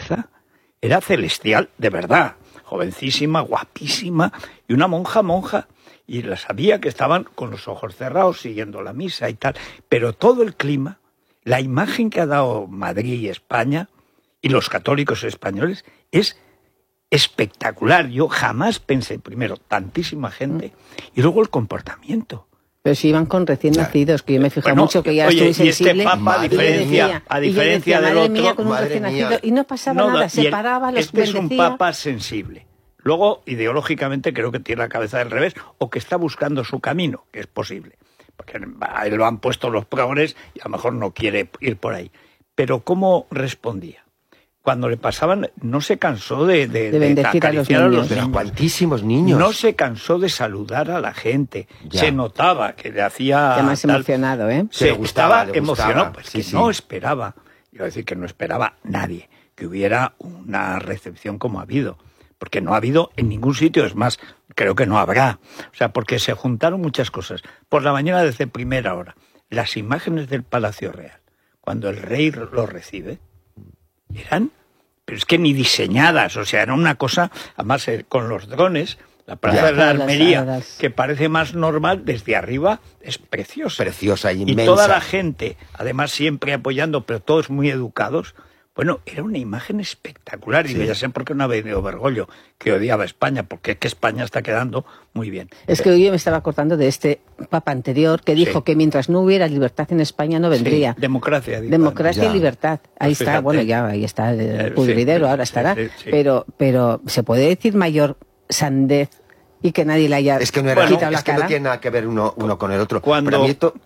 belleza, era celestial, de verdad, jovencísima, guapísima, y una monja, y la sabía que estaban con los ojos cerrados siguiendo la misa y tal, pero todo el clima, la imagen que ha dado Madrid y España, y los católicos españoles, es espectacular. Yo jamás pensé, primero, tantísima gente, y luego el comportamiento. Pero si iban con recién nacidos, que yo me fijo mucho que ya oye, estoy sensible. Y este Papa, a diferencia del otro, mía, con un recién nacido, y no pasaba nada, se paraba, los bendecía. Es un Papa sensible. Luego, ideológicamente, creo que tiene la cabeza del revés, o que está buscando su camino, que es posible. Porque a él lo han puesto los progres y a lo mejor no quiere ir por ahí. Pero ¿cómo respondía? Cuando le pasaban, no se cansó de bendecir a los niños. Pero cuantísimos niños. No se cansó de saludar a la gente. Ya. Se notaba que le hacía... Además emocionado, ¿eh? Se estaba emocionado, pues sí, que no esperaba. Iba a decir que no esperaba nadie que hubiera una recepción como ha habido. Porque no ha habido en ningún sitio, es más, creo que no habrá. O sea, porque se juntaron muchas cosas. Por la mañana, desde primera hora, las imágenes del Palacio Real, cuando el rey lo recibe, eran, pero es que ni diseñadas, o sea, era una cosa, además con los drones, la Plaza de la Armería, que parece más normal, desde arriba es preciosa. Preciosa y inmensa. Y toda la gente, además siempre apoyando, pero todos muy educados. Bueno, era una imagen espectacular, y ya sé por qué no ha venido Bergoglio, que odiaba España, porque es que España está quedando muy bien. Es que hoy yo me estaba acordando de este Papa anterior que dijo que mientras no hubiera libertad en España no vendría. Sí, democracia. Democracia y libertad. Ahí está, fíjate. Bueno, ya ahí está el pudridero, ahora estará. Pero ¿se puede decir mayor sandez y que nadie le haya quitado la cara? Es que no tiene nada que ver uno con el otro. Cuando...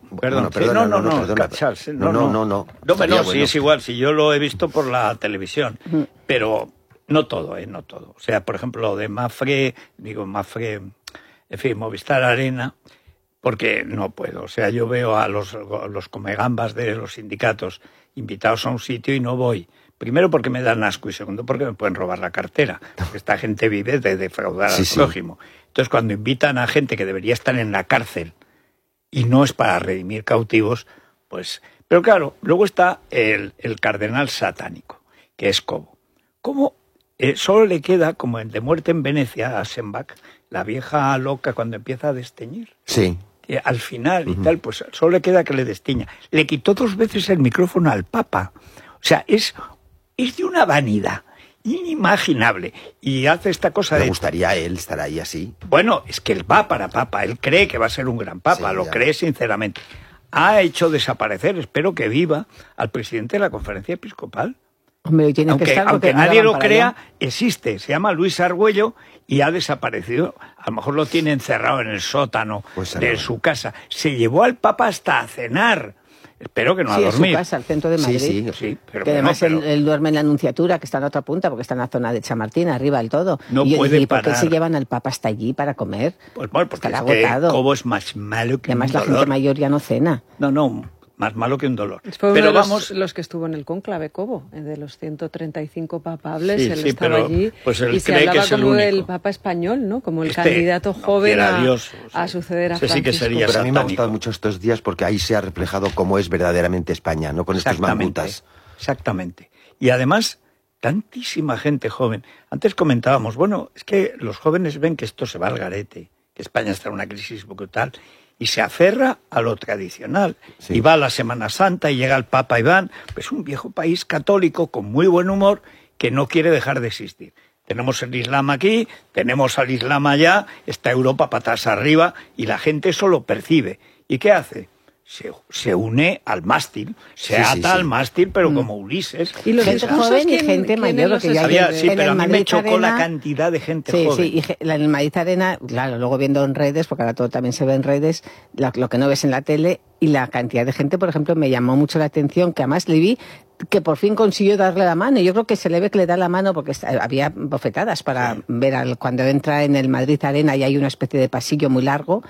No, sí, es igual, si yo lo he visto por la televisión, pero no todo, no todo. O sea, por ejemplo, lo de Mafre, en fin, Movistar Arena, porque no puedo. O sea, yo veo a los comegambas de los sindicatos invitados a un sitio y no voy. Primero porque me dan asco y segundo porque me pueden robar la cartera. Porque esta gente vive de defraudar al prójimo. Entonces, cuando invitan a gente que debería estar en la cárcel y no es para redimir cautivos, pues... Pero claro, luego está el cardenal satánico, que es Cobo. Cobo solo le queda, como el de Muerte en Venecia, a Sembach, la vieja loca cuando empieza a desteñir. Sí. Que al final y tal, pues solo le queda que le desteña. Le quitó 2 veces el micrófono al Papa. O sea, es de una vanidad inimaginable. Y hace esta cosa ¿Le gustaría a él estar ahí así? Bueno, es que él va para Papa. Él cree que va a ser un gran Papa. Lo cree sinceramente. Ha hecho desaparecer, espero que viva, al presidente de la Conferencia Episcopal. Hombre, tiene que estar, aunque nadie lo crea, existe. Se llama Luis Argüello y ha desaparecido. A lo mejor lo tiene encerrado en el sótano de su casa. Se llevó al Papa hasta a cenar. Espero que no a dormir. En su casa, al centro de Madrid. Sí, pero que además él duerme en la Anunciatura, que está en la otra punta, porque está en la zona de Chamartín, arriba del todo. No y puede ¿y por parar. qué se llevan al Papa hasta allí para comer? Pues bueno, porque está es agotado. Que Cobo es más malo que además un dolor. La gente mayor ya no cena. No, más malo que un dolor. Fue pero uno de los que estuvo en el cónclave Cobo, de los 135 papables, él estaba allí, pues él y se hablaba como el Papa español, ¿no? Como el candidato joven a suceder a Francisco. Sí que sería pero a mí me ha gustado mucho estos días porque ahí se ha reflejado cómo es verdaderamente España, no con estos mambutas. Exactamente. Y además, tantísima gente joven. Antes comentábamos, bueno, es que los jóvenes ven que esto se va al garete, que España está en una crisis brutal, y se aferra a lo tradicional. Y va a la Semana Santa y llega el Papa Iván, pues un viejo país católico con muy buen humor que no quiere dejar de existir. Tenemos el Islam aquí, tenemos al Islam allá, está Europa patas arriba y la gente eso lo percibe. ¿Y qué hace? Se une al mástil, se ata al mástil, pero como Ulises. Y los gente joven y gente mayor. Que ya pero a mí me chocó la cantidad de gente joven. Sí, y en el Madrid Arena, claro, luego viendo en redes, porque ahora todo también se ve en redes, lo que no ves en la tele, y la cantidad de gente, por ejemplo, me llamó mucho la atención, que además le vi que por fin consiguió darle la mano. Yo creo que se le ve que le da la mano porque había bofetadas para ver cuando entra en el Madrid Arena y hay una especie de pasillo muy largo.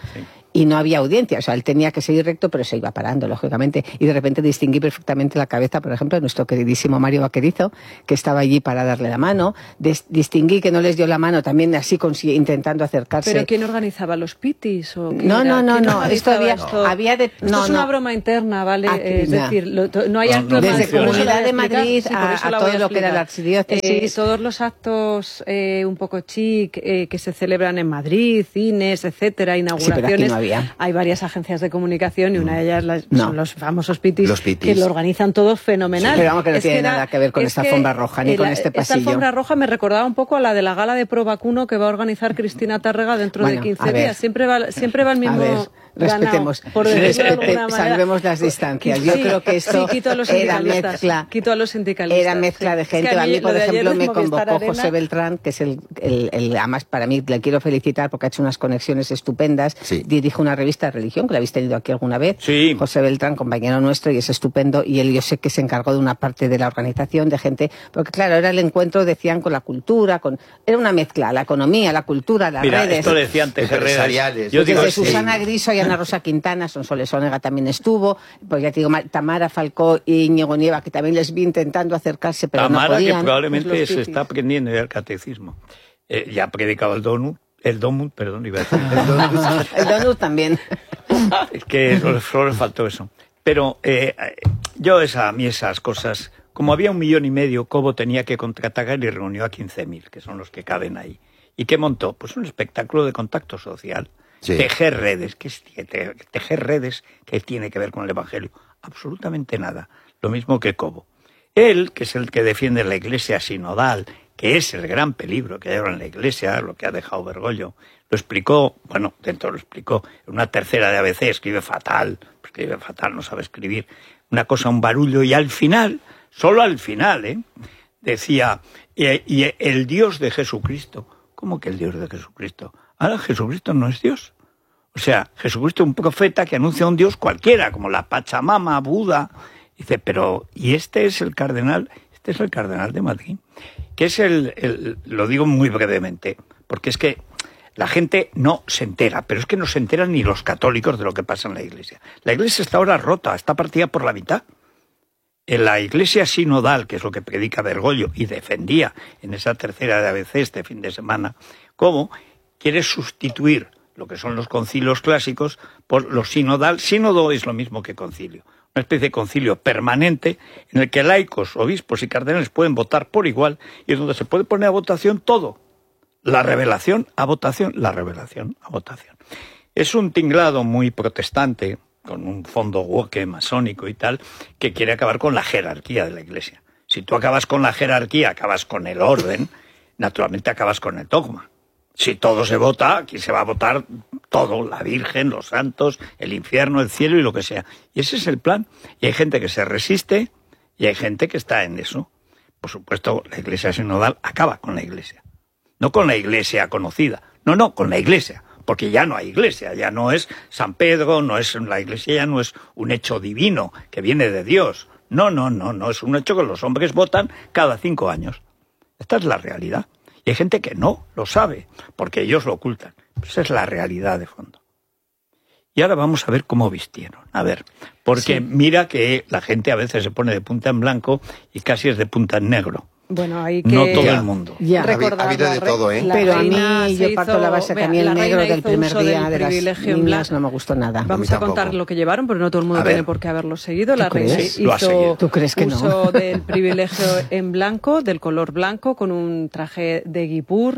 y no había audiencia, o sea, él tenía que seguir recto, pero se iba parando, lógicamente, y de repente distinguí perfectamente la cabeza, por ejemplo, de nuestro queridísimo Mario Vaquerizo, que estaba allí para darle la mano, distinguí que no les dio la mano, también así intentando acercarse. ¿Pero quién organizaba los pitis? ¿O no, esto había de... Esto es una broma interna, ¿vale? Es decir, no hay actos... Desde Comunidad de Madrid a todo lo que era la archidiócesis... todos los actos un poco chic que se celebran en Madrid, cines, etcétera, inauguraciones, hay varias agencias de comunicación y una de ellas son los famosos pitis, que lo organizan todos fenomenal. Pero vamos, que no tiene nada que ver con esta alfombra roja ni con este pasillo. Esta alfombra roja me recordaba un poco a la de la gala de Pro Vacuno que va a organizar Cristina Tárrega dentro de 15 días. Siempre va el mismo... Respetemos, salvemos las distancias. Yo creo que esto era mezcla. Quito a los sindicalistas. Era mezcla de gente. A mí, por ejemplo, me convocó José Beltrán, que es además para mí le quiero felicitar porque ha hecho unas conexiones estupendas. Sí. Dirige una revista de religión que la habéis tenido aquí alguna vez. Sí. José Beltrán, compañero nuestro, y es estupendo. Y él, yo sé que se encargó de una parte de la organización de gente, porque claro, era el encuentro, decían, con la cultura, era una mezcla, la economía, la cultura, las redes. Esto decían empresariales. Yo digo, Susana Griso y Ana Rosa Quintana, Sonsoles Onega también estuvo, pues ya te digo, Tamara Falcó y Íñigo Nieva, que también les vi intentando acercarse, pero Tamara, no podían. que probablemente se está aprendiendo ya el catecismo. Ya ha predicado el Donut, perdón, iba a decir. El Donut también. Es que solo le faltó eso. Pero a mí esas cosas, como había 1,5 millones, Cobo tenía que contraatacar y reunió a 15.000, que son los que caben ahí. ¿Y qué montó? Pues un espectáculo de contacto social. Sí. Tejer redes, tejer redes, ¿qué tiene que ver con el Evangelio? Absolutamente nada. Lo mismo que Cobo. Él, que es el que defiende la Iglesia sinodal, que es el gran peligro que hay ahora en la Iglesia, lo que ha dejado Bergoglio, lo explicó, en una tercera de ABC, escribe fatal, no sabe escribir, una cosa, un barullo, y al final, solo al final, decía, y el Dios de Jesucristo. ¿Cómo que el Dios de Jesucristo? Ahora Jesucristo no es Dios. O sea, Jesucristo es un profeta que anuncia a un Dios cualquiera, como la Pachamama, Buda. Dice, pero, ¿y este es el cardenal? Este es el cardenal de Madrid. Que es lo digo muy brevemente, porque es que la gente no se entera, pero es que no se enteran ni los católicos de lo que pasa en la Iglesia. La Iglesia está ahora rota, está partida por la mitad. En la Iglesia sinodal, que es lo que predica Bergoglio y defendía en esa tercera de ABC este fin de semana, ¿cómo? Quiere sustituir lo que son los concilios clásicos por lo sinodal. Sínodo es lo mismo que concilio, una especie de concilio permanente en el que laicos, obispos y cardenales pueden votar por igual y es donde se puede poner a votación todo. La revelación a votación, la revelación a votación. Es un tinglado muy protestante, con un fondo woke masónico y tal, que quiere acabar con la jerarquía de la Iglesia. Si tú acabas con la jerarquía, acabas con el orden, naturalmente acabas con el dogma. Si todo se vota, aquí se va a votar todo, la Virgen, los santos, el infierno, el cielo y lo que sea. Y ese es el plan. Y hay gente que se resiste y hay gente que está en eso. Por supuesto, la Iglesia sinodal acaba con la Iglesia. No con la Iglesia conocida, no, con la Iglesia. Porque ya no hay Iglesia, ya no es San Pedro, la Iglesia ya no es un hecho divino que viene de Dios. No, es un hecho que los hombres votan cada 5 años. Esta es la realidad. Y hay gente que no lo sabe, porque ellos lo ocultan. Esa es la realidad de fondo. Y ahora vamos a ver cómo vistieron. A ver, porque mira que la gente a veces se pone de punta en blanco y casi es de punta en negro. Bueno, hay que... No todo el mundo. Ya. Ha habido de todo, ¿eh? Pero a mí, yo parto la base que a mí el negro del primer día de las niñas no me gustó nada. Vamos a contar lo que llevaron, pero no todo el mundo tiene por qué haberlo seguido. La reina hizo ¿Tú crees que uso del privilegio en blanco, del color blanco, con un traje de guipur,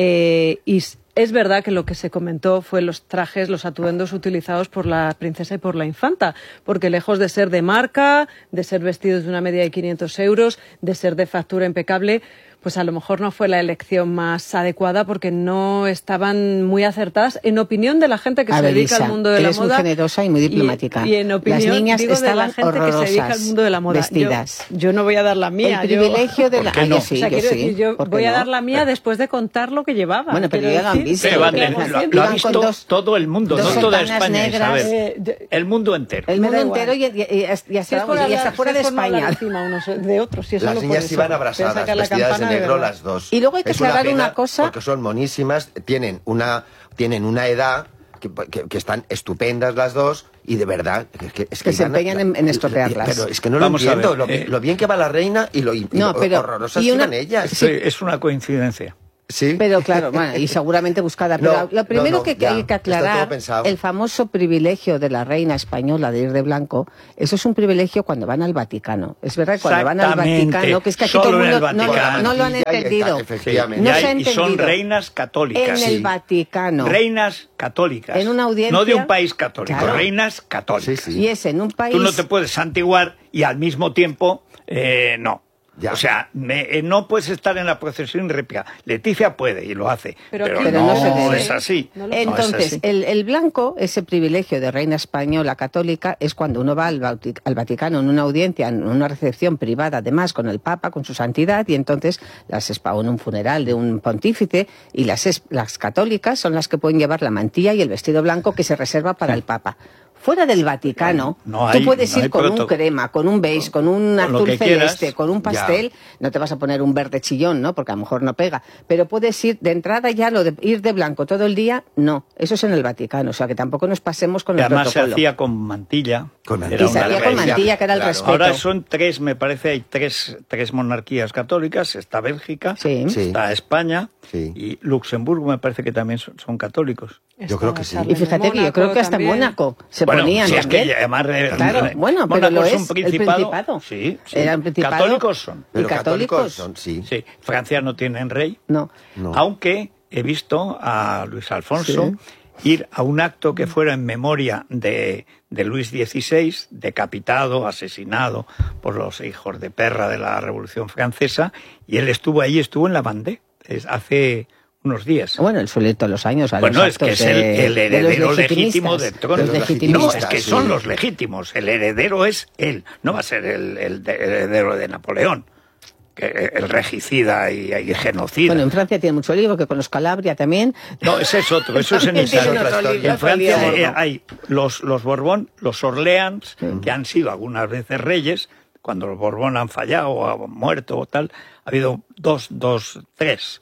y es verdad que lo que se comentó fue los trajes, los atuendos utilizados por la princesa y por la infanta, porque lejos de ser de marca, de ser vestidos de una media de 500 euros, de ser de factura impecable, pues a lo mejor no fue la elección más adecuada porque no estaban muy acertadas, en opinión de la gente que se dedica al mundo de la moda. Eres muy generosa y muy diplomática. Y en opinión, las niñas digo, de la gente que se dedica al mundo de la moda. Vestidas. Yo no voy a dar la mía. El privilegio de la... ¿Por qué no? Yo voy a dar la mía después de contar lo que llevaba. Bueno, pero ya lo han visto. Lo ha visto todo el mundo, no toda España, Isabel. El mundo entero. El mundo entero y hasta fuera de España. Las niñas iban abrazadas, vestidas de negro las dos. Y luego hay que aclarar una cosa. Porque son monísimas, tienen una edad que están estupendas las dos y de verdad es que se empeñan en estropearlas. Pero es que no lo entiendo, lo bien que va la reina y lo horrorosas que van ellas. Sí, es una coincidencia. Sí. Pero claro, bueno, y seguramente buscada. Pero lo primero que hay que aclarar, el famoso privilegio de la reina española de ir de blanco, eso es un privilegio cuando van al Vaticano. Es verdad que cuando van al Vaticano, que es que aquí todo el mundo no lo han entendido. Efectivamente. Y son reinas católicas. En el Vaticano. Reinas católicas. En una audiencia. No de un país católico, Claro. reinas católicas. Sí, sí. Y es en un país. Tú no te puedes santiguar y al mismo tiempo no. Ya. O sea, no puedes estar en la procesión réplica. Leticia puede y lo hace, pero no se debe. es así. Entonces, el blanco, ese privilegio de reina española católica, es cuando uno va al Vaticano en una audiencia, en una recepción privada, además, con el Papa, con su santidad, y entonces o en un funeral de un pontífice, y las católicas son las que pueden llevar la mantilla y el vestido blanco que se reserva para el Papa. Fuera del Vaticano, tú puedes ir con un crema, con un beige, con un azul celeste, con un pastel. No te vas a poner un verde chillón, ¿no? Porque a lo mejor no pega. Pero puedes ir de entrada ya, lo de ir de blanco todo el día, no. Eso es en el Vaticano. O sea, que tampoco nos pasemos con el protocolo. Además se hacía con mantilla. Y se hacía con mantilla, que era el respeto. Ahora son tres, me parece, hay tres monarquías católicas. Está Bélgica, está España y Luxemburgo, me parece que también son católicos. Yo creo que sí. Y fíjate que yo creo que hasta Mónaco se ponían si también. Es que además, claro, bueno, pero lo es, el Principado. Sí. Era un Principado. Católicos son. Pero ¿Y católicos son, sí. Francia no tienen rey. No. Aunque he visto a Luis Alfonso ir a un acto que fuera en memoria de Luis XVI, decapitado, asesinado por los hijos de perra de la Revolución Francesa, y él estuvo en la Vendée, hace unos días. Bueno, él suele todos los años. Es que es el heredero legítimo del trono. No, es que son los legítimos. El heredero es él. No va a ser el heredero de Napoleón, que el regicida y genocida. Bueno, en Francia tiene mucho lío, que con los Calabria también. No, ese es otro, eso es en Italia. En Francia hay los Borbón, los Orleans, que han sido algunas veces reyes. Cuando los Borbón han fallado o han muerto o tal, ha habido tres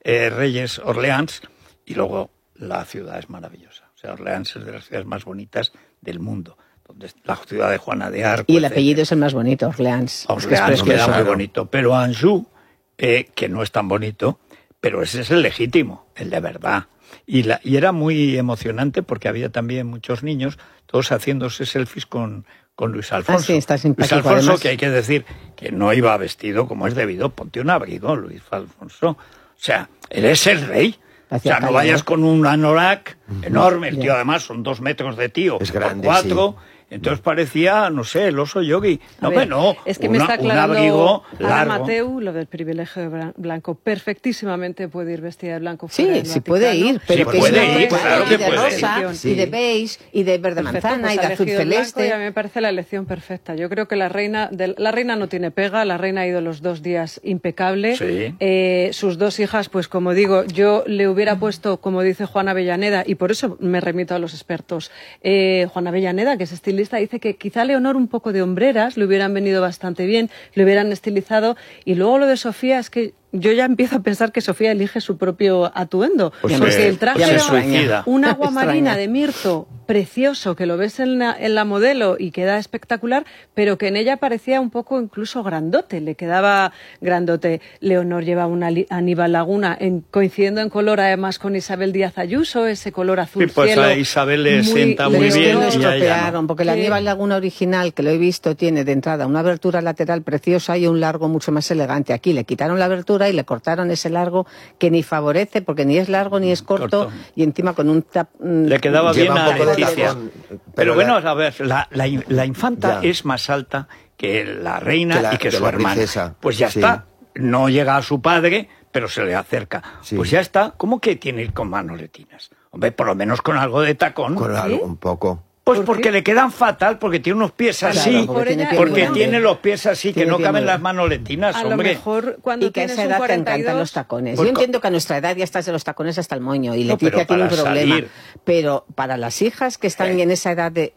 reyes Orleans, y luego la ciudad es maravillosa. O sea, Orleans es de las ciudades más bonitas del mundo. Donde la ciudad de Juana de Arco. Y el apellido es el más bonito, Orleans. Orleans queda muy bonito. Pero Anjou, que no es tan bonito, pero ese es el legítimo, el de verdad. Y era muy emocionante porque había también muchos niños, todos haciéndose selfies con Luis Alfonso. Sí, está simpático, Luis Alfonso, además. que hay que decir que no iba vestido como es debido. Ponte un abrigo, Luis Alfonso. O sea, él es el rey. O sea, no vayas con un anorak enorme. El tío, además, son 2 metros de tío. Es grande, 4. Sí. Entonces parecía, no sé, el oso yogi. No, es que me está aclarando un abrigo largo. Mateu lo del privilegio de blanco. Perfectísimamente puede ir vestida de blanco. Sí, sí puede ir, pero sí puede ir, claro que de puede rosa, y de beige, y de verde manzana, y de azul celeste. Y a mí me parece la elección perfecta. Yo creo que la reina no tiene pega, la reina ha ido los 2 días impecable. Sí. Sus 2 hijas, pues como digo, yo le hubiera puesto, como dice Juan Avellaneda, y por eso me remito a los expertos. Juan Avellaneda, que es estilista, dice que quizá Leonor un poco de hombreras le hubieran venido bastante bien, le hubieran estilizado, y luego lo de Sofía es que yo ya empiezo a pensar que Sofía elige su propio atuendo, porque el traje era un agua marina de mirto precioso, que lo ves en la modelo y queda espectacular, pero que en ella parecía un poco incluso grandote, le quedaba grandote. Leonor lleva una Aníbal Laguna, coincidiendo en color además con Isabel Díaz Ayuso, ese color azul pues cielo. A Isabel le sienta muy bien. Lo estropearon, porque la Aníbal Laguna original, que lo he visto, tiene de entrada una abertura lateral preciosa y un largo mucho más elegante. Aquí le quitaron la abertura y le cortaron ese largo que ni favorece, porque ni es largo ni es corto. Y encima con un le quedaba bien a Leticia. Pero bueno, a ver, la infanta es más alta que la reina y que su hermana. Princesa. Pues ya está. No llega a su padre, pero se le acerca. Pues ya está. ¿Cómo que tiene que ir con manoletinas? Hombre, por lo menos con algo de tacón. Con algo, un poco. Pues porque le quedan fatal, porque tiene unos pies así, porque tiene los pies así, que no caben las manoletinas, hombre. A lo mejor cuando y que a tienes esa edad 42... te encantan los tacones. Pues yo entiendo que a nuestra edad ya estás de los tacones hasta el moño, y Leticia tiene un problema. Pero para las hijas que están en esa edad de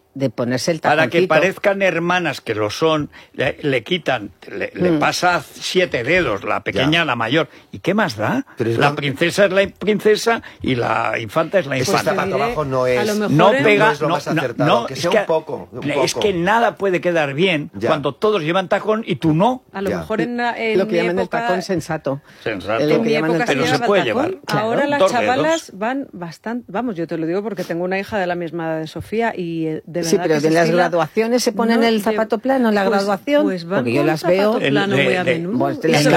de ponerse el taconcito. Para que parezcan hermanas, que lo son, le quitan, le pasa 7 dedos, la pequeña a la mayor. ¿Y qué más da? La princesa es la princesa y la infanta es la infanta. Ese zapato abajo no es, no pega, no es lo más acertado, que sea un poco. Es que nada puede quedar bien cuando todos llevan tacón y tú no. A lo mejor en lo que llaman época, el tacón sensato. En mi época pero se puede llevar. Ahora las 2 chavalas dedos. van bastante... Vamos, yo te lo digo porque tengo una hija de la misma edad de Sofía y de verdad Sí, pero que de las graduaciones se ponen el zapato plano en la graduación, pues van porque yo con las veo... zapato plano muy a menudo.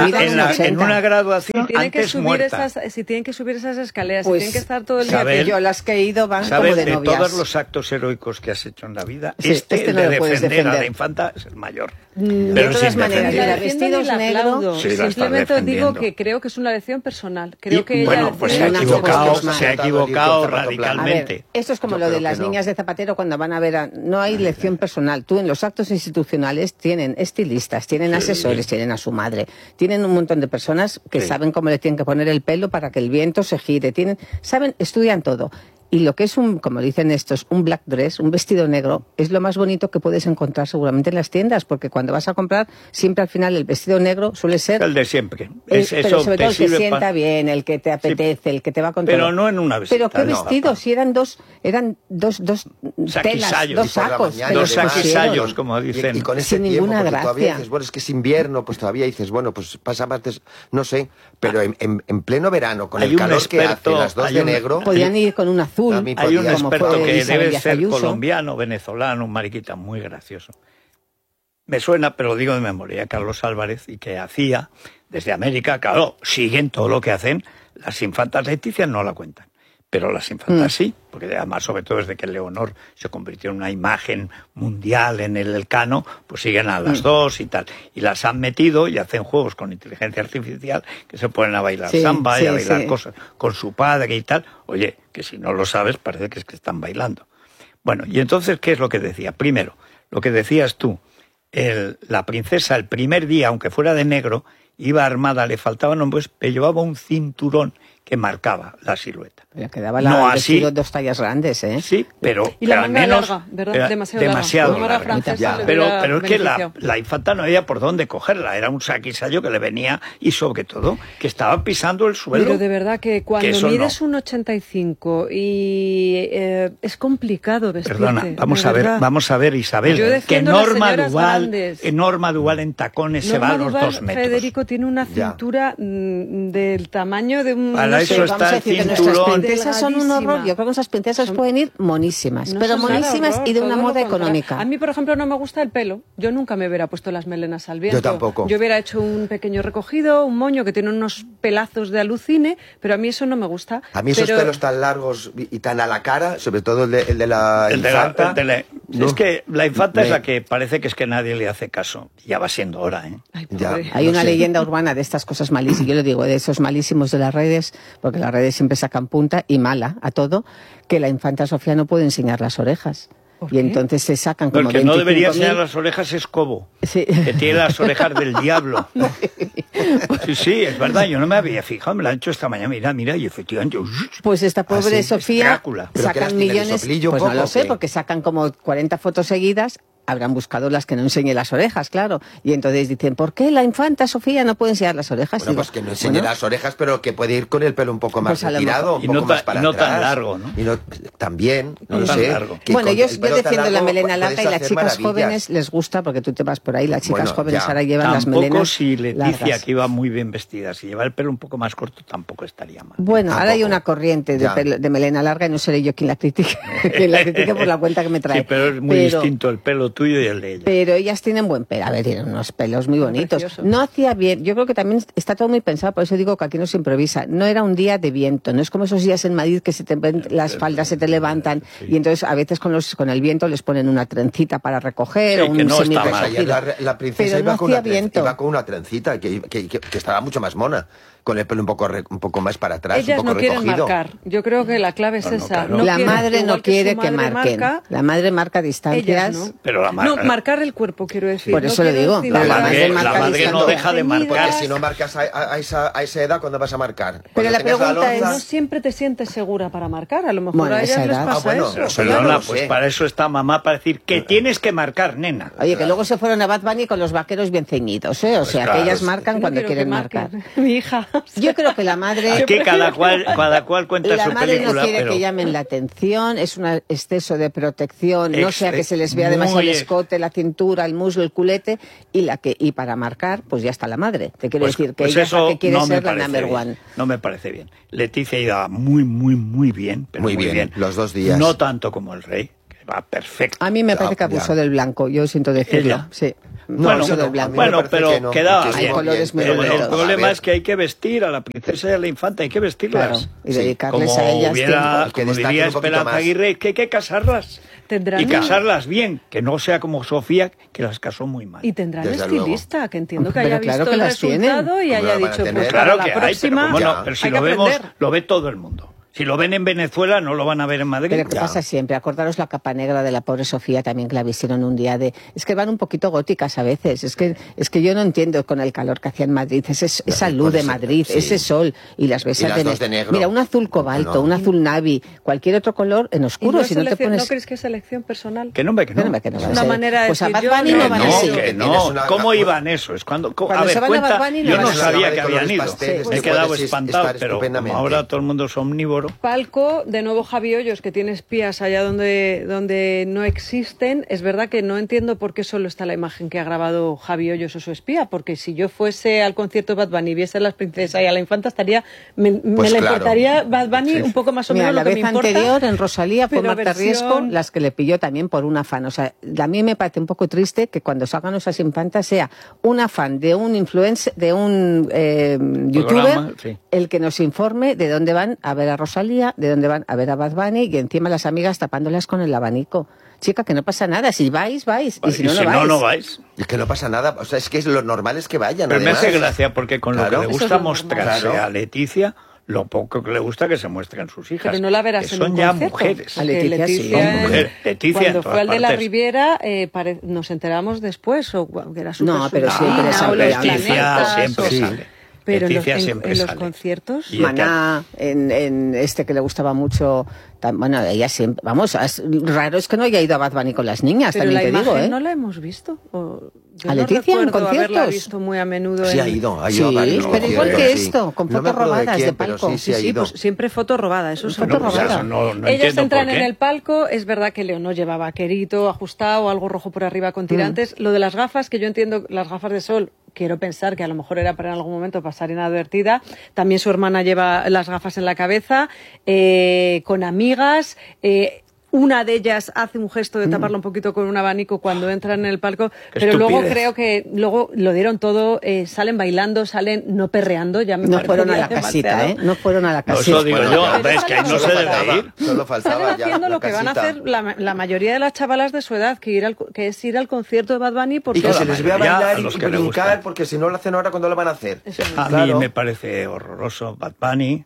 En una graduación antes muerta. Si tienen que subir esas escaleras, Pues, si tienen que estar todo el día... saber- yo las que he ido van como ¿Sabes? de De novias. todos los actos heroicos que has hecho en la vida, Sí, este no de lo puedes defender a la defender. infanta es el mayor. De Pero todas sin maneras, defender. la vestidos negros... Sí, la estás Simplemente os digo defendiendo. que creo que es una lección personal. Creo que bueno, ella pues se decide- ha unas equivocado, cosas se ha más. equivocado A ver, radicalmente. esto es como Yo lo de creo las que no. niñas de Zapatero cuando van a ver... No hay lección personal. Tú en los actos institucionales tienen estilistas, tienen asesores, tienen a su madre, tienen un montón de personas que saben cómo le tienen que poner el pelo para que el viento se gire, estudian todo. Y lo que es como dicen estos, un black dress, un vestido negro, es lo más bonito que puedes encontrar seguramente en las tiendas, porque cuando vas a comprar, siempre al final el vestido negro suele ser... El de siempre. pero Eso sobre te todo el que sirve sienta bien, el que te apetece, el que te va con Pero todo. no en una Pero visita. qué vestidos, si eran dos telas, Saquisayos. dos Y por la sacos. mañana, que Dos los además, pusieron. saquisayos, como dicen. Y con ese Sin tiempo, ninguna porque todavía gracia. dices, bueno, es que es invierno, pues todavía dices, bueno, pues pasa martes, no sé, pero en pleno verano, con Hay el un calor que hace, experto- las dos hay de un- negro... Podían ir con un azul. A mí Hay un podía- como experto fue que Isabel debe Díaz ser Ayuso. colombiano, venezolano, un mariquita muy gracioso. Me suena, pero lo digo de memoria, Carlos Álvarez, y que hacía desde América, claro, siguen todo lo que hacen, las infantas Leticia no la cuentan, pero las infantas sí, porque además, sobre todo desde que Leonor se convirtió en una imagen mundial en el Elcano, pues siguen a las dos y tal. Y las han metido y hacen juegos con inteligencia artificial que se ponen a bailar Sí, samba y a sí, bailar sí. cosas con su padre y tal. Oye, que si no lo sabes parece que es que están bailando. Bueno, y entonces, ¿qué es lo que decía? Primero, lo que decías tú, la princesa el primer día, aunque fuera de negro, iba armada, le faltaban hombres, pero llevaba un cinturón que marcaba la silueta. Le quedaba No el así. vestido 2 tallas grandes, ¿eh? Sí, pero, Y la pero al manga menos larga, ¿verdad? era Demasiado larga. La manga larga. francesa le Pero hubiera es que beneficiado. la infanta no había por dónde cogerla, era un saquisayo que le venía y sobre todo que estaba pisando el suelo. Pero de verdad que cuando eso mides no. un 85 y es complicado vestirte. Perdona, vamos a ver, Isabel, Yo que defiendo a las Norma señoras Duval, grandes. Norma Duval en tacones se va a Norma los Duval, 2 metros. Federico tiene una Ya. cintura del tamaño de un... Para no eso sé, está Vamos a el decir que nuestras cinturón. princesas son un horror. Yo creo que esas princesas pueden ir monísimas, no pero son nada monísimas horror, y de una todo lo moda contrario. económica. A mí, por ejemplo, no me gusta el pelo. Yo nunca me hubiera puesto las melenas al viento. Yo tampoco. Yo hubiera hecho un pequeño recogido, un moño que tiene unos pelazos de alucine, pero a mí eso no me gusta. A mí esos Pero- pelos tan largos y tan a la cara, sobre todo el de la infanta... no. Es que la infanta es Me- la que parece que es que nadie le hace caso. Ya va siendo hora, ¿eh? Ay, Ya. pobre. Hay una No sé. leyenda urbana de estas cosas malísimas, yo lo digo, de esos malísimos de las redes, porque las redes siempre sacan punta y mala a todo, que la infanta Sofía no puede enseñar las orejas. ¿Por Y qué? entonces se sacan No, el como que no debería 25.000. enseñar las orejas es Cobo, Sí. que tiene las orejas del diablo. Sí, sí, es verdad, yo no me había fijado, me lo han hecho esta mañana, mira, y efectivamente... Pues esta pobre sí, Sofía Drácula. ¿Pero qué las sacan tiene, de millones, soplillo pues no poco lo o sé, qué? porque sacan como 40 fotos seguidas, habrán buscado las que no enseñe las orejas, claro. Y entonces dicen, ¿por qué la infanta Sofía no puede enseñar las orejas? Bueno, Y pues digo, que no enseñe bueno, las orejas, pero que puede ir con el pelo un poco más Pues a lo retirado, mejor. un poco más para Y no tan atrás. largo, ¿no? Y no, también, no, No tan sé. largo. que Bueno, con yo el pelo tan defiendo la largo melena puedes larga y las hacer chicas maravillas. jóvenes les gusta, porque tú te vas por ahí, las chicas Bueno, jóvenes ya. ahora llevan las Tampoco melenas si Leticia, largas. que iba muy bien vestida, si lleva el pelo un poco más corto, tampoco estaría mal. Bueno, ahora hay Tampoco. una corriente Ya. de melena larga y no seré yo quien la critique, quien la critique por la cuenta que me trae. Sí, pero es muy distinto el pelo tuyo y el de ella. Pero ellas tienen buen pelo, a ver, tienen unos pelos muy bonitos. preciosos. No hacía bien, yo creo que también está todo muy pensado, por eso digo que aquí no se improvisa. No era un día de viento, no es como esos días en Madrid que se te ven, las faldas se te levantan y entonces a veces con el viento les ponen una trencita para recoger Sí, o un que no está Pues mal. ayer semi-recogido. la princesa Pero iba, no con hacía una viento. iba con una trencita que estaba mucho más mona. con el pelo un poco más para atrás, Ellas un poco no quieren recogido. marcar. Yo creo que la clave es esa. claro. No la quieren, madre no igual quiere su que madre marquen. marca, La madre marca distancias. ellas no. Pero la No, marcar el cuerpo, quiero decir. Por no eso le quiero digo, decir pero la madre marca no distancias. deja de marcar. Porque si no marcas a esa edad, ¿cuándo vas a marcar? Pero Cuando la tengas pregunta lonza. No siempre te sientes segura para marcar. A lo mejor Bueno, a ellas esa les edad. pasa bueno, eso. pero Perdona, lo pues sé. para eso está mamá, para decir que tienes que marcar, nena. Oye, que luego se fueron a Bad Bunny con los vaqueros bien ceñidos, ¿eh? O sea, claro, que ellas sí. marcan Yo no cuando quiero quieren que marcar. marquen. Mi hija. Yo creo que la madre... Aquí cada cual cuenta La su madre película, no quiere pero que llamen la atención, es un exceso de protección, no sea que se les vea demasiado el muy escote, la cintura, el muslo, el culete, y para marcar, pues ya está la madre. Te quiero decir que ella es la que quiere no me ser la parece number bien. one. No me parece bien. Leticia iba muy bien. Pero Muy bien, los 2 días. No tanto como el rey, que va perfecto. A mí me parece que abusó del blanco, yo siento decirlo. Ella. Sí. No, Abusó yo no. del A blanco. mí me Bueno, parece pero que no, quedaba porque Hay bien. colores muy El bonitos. problema a ver. es que hay que vestir a la princesa y a la infanta, hay que vestirlas. Claro, y dedicarles como a ellas hubiera, tiempo. Que como destaquen diría un poquito Esperanza más. Aguirre, que hay que casarlas. Tendrán Y un- casarlas bien, que no sea como Sofía, que las casó muy mal. Y tendrán Desde estilista, que entiendo que Pero haya claro visto que el las tienen. resultado y Hombre, haya lo van a dicho, tener. pues Claro para que la hay, pero, próxima cómo no, Ya. pero si hay que lo vemos, aprender. lo ve todo el mundo. Si lo ven en Venezuela, no lo van a ver en Madrid. Pero ¿qué Ya. pasa siempre? Acordaros la capa negra de la pobre Sofía también, que la vistieron un día de... Es que van un poquito góticas a veces. Es que yo no entiendo con el calor que hacía en Madrid. Esa luz por de eso, Madrid, sí. ese sol y las besas Y las dos de negro. Mira, un azul cobalto, No. un azul navy, cualquier otro color en ¿Y oscuro. no, si no te pones... ¿No crees que es elección personal? Que no, hombre, que no. Que no Es va a una ser. manera de Pues a decir, Bad yo Bunny no- no Que van no, así. que Tienes no. una- ¿Cómo iban esos? A Cuando ver, se van a cuenta, Bad Bunny, no yo van no así. sabía De que colores habían ido. pasteles, Me he que quedado puedes espantado, estar pero como estupendamente. ahora todo el mundo es omnívoro. Palco, de nuevo Javi Hoyos, que tiene espías allá donde no existen. Es verdad que no entiendo por qué solo está la imagen que ha grabado Javi Hoyos o su espía, porque si yo fuese al concierto de Bad Bunny y viese a las princesas y a la infanta, me le claro. importaría Bad Bunny un poco más o Mira, menos la lo que vez me importa. anterior en Rosalía fue pero Marta versión- Riesco las que le pilló también por un afán. O sea, a mí me parece un poco triste que cuando salgan esas infantas sea un afán de un influencer, de un youtuber, sí. el que nos informe de dónde van a ver a Rosalía, de dónde van a ver a Bad Bunny y encima las amigas tapándolas con el abanico. Chica, que no pasa nada. Si vais, vais. Y si no, no vais. Es que no pasa nada. O sea, es que lo normal es que vayan. Pero me además. hace gracia porque con lo Claro. que le Eso gusta es lo normal. mostrarse Claro. a Leticia, lo poco que le gusta que se muestren sus hijas. Pero no la verás que en son un ya concierto. mujeres. A Leticia sí. Son mujeres. Leticia en cuando todas fue al de la partes. Riviera, nos enteramos después, o que era súper No, pero submarina, siempre o sale. los Leticia planetas, siempre o- sale. Pero Leticia en siempre los sale. conciertos... Y Maná, en este que le gustaba mucho, bueno, ella siempre, vamos, raro es que no haya ido a Bad Bunny con las niñas, Pero también la te imagen digo, ¿eh? no la hemos visto. Yo ¿A no Leticia en recuerdo haberla conciertos? visto muy a menudo. Sí, en- ha ido a Sí, varios pero igual conciertos, que sí. esto, con No me fotos acuerdo robadas quién, de pero palco. sí, sí ha Sí, ido. pues siempre foto robada, eso Foto seguro. robada. Eso no Ellas entiendo entran por qué. en el palco, es verdad que Leonor lleva vaquerito, ajustado, algo rojo por arriba con tirantes. Lo de las gafas, que yo entiendo, las gafas de sol, quiero pensar que a lo mejor era para en algún momento pasar inadvertida. También su hermana lleva las gafas en la cabeza, con amigas. Una de ellas hace un gesto de taparla un poquito con un abanico cuando entran en el palco, Qué pero luego estupidez. creo que luego lo dieron todo, salen bailando, salen no perreando, ya me No parece fueron a ya la casita, demasiado. ¿eh? No fueron a la No, casita. eso digo yo, Bueno, hombre, es que ahí no solo se debe faltaba, ir. Solo faltaba Salen ya haciendo la lo que van a casita. hacer la mayoría de las chavalas de su edad, que es ir al concierto de Bad Bunny porque Y que se les vea mayoría, bailar a y los que les brincar, gusta. porque si no lo hacen ahora, ¿cuándo lo van a hacer? A mí Claro. me parece horroroso Bad Bunny,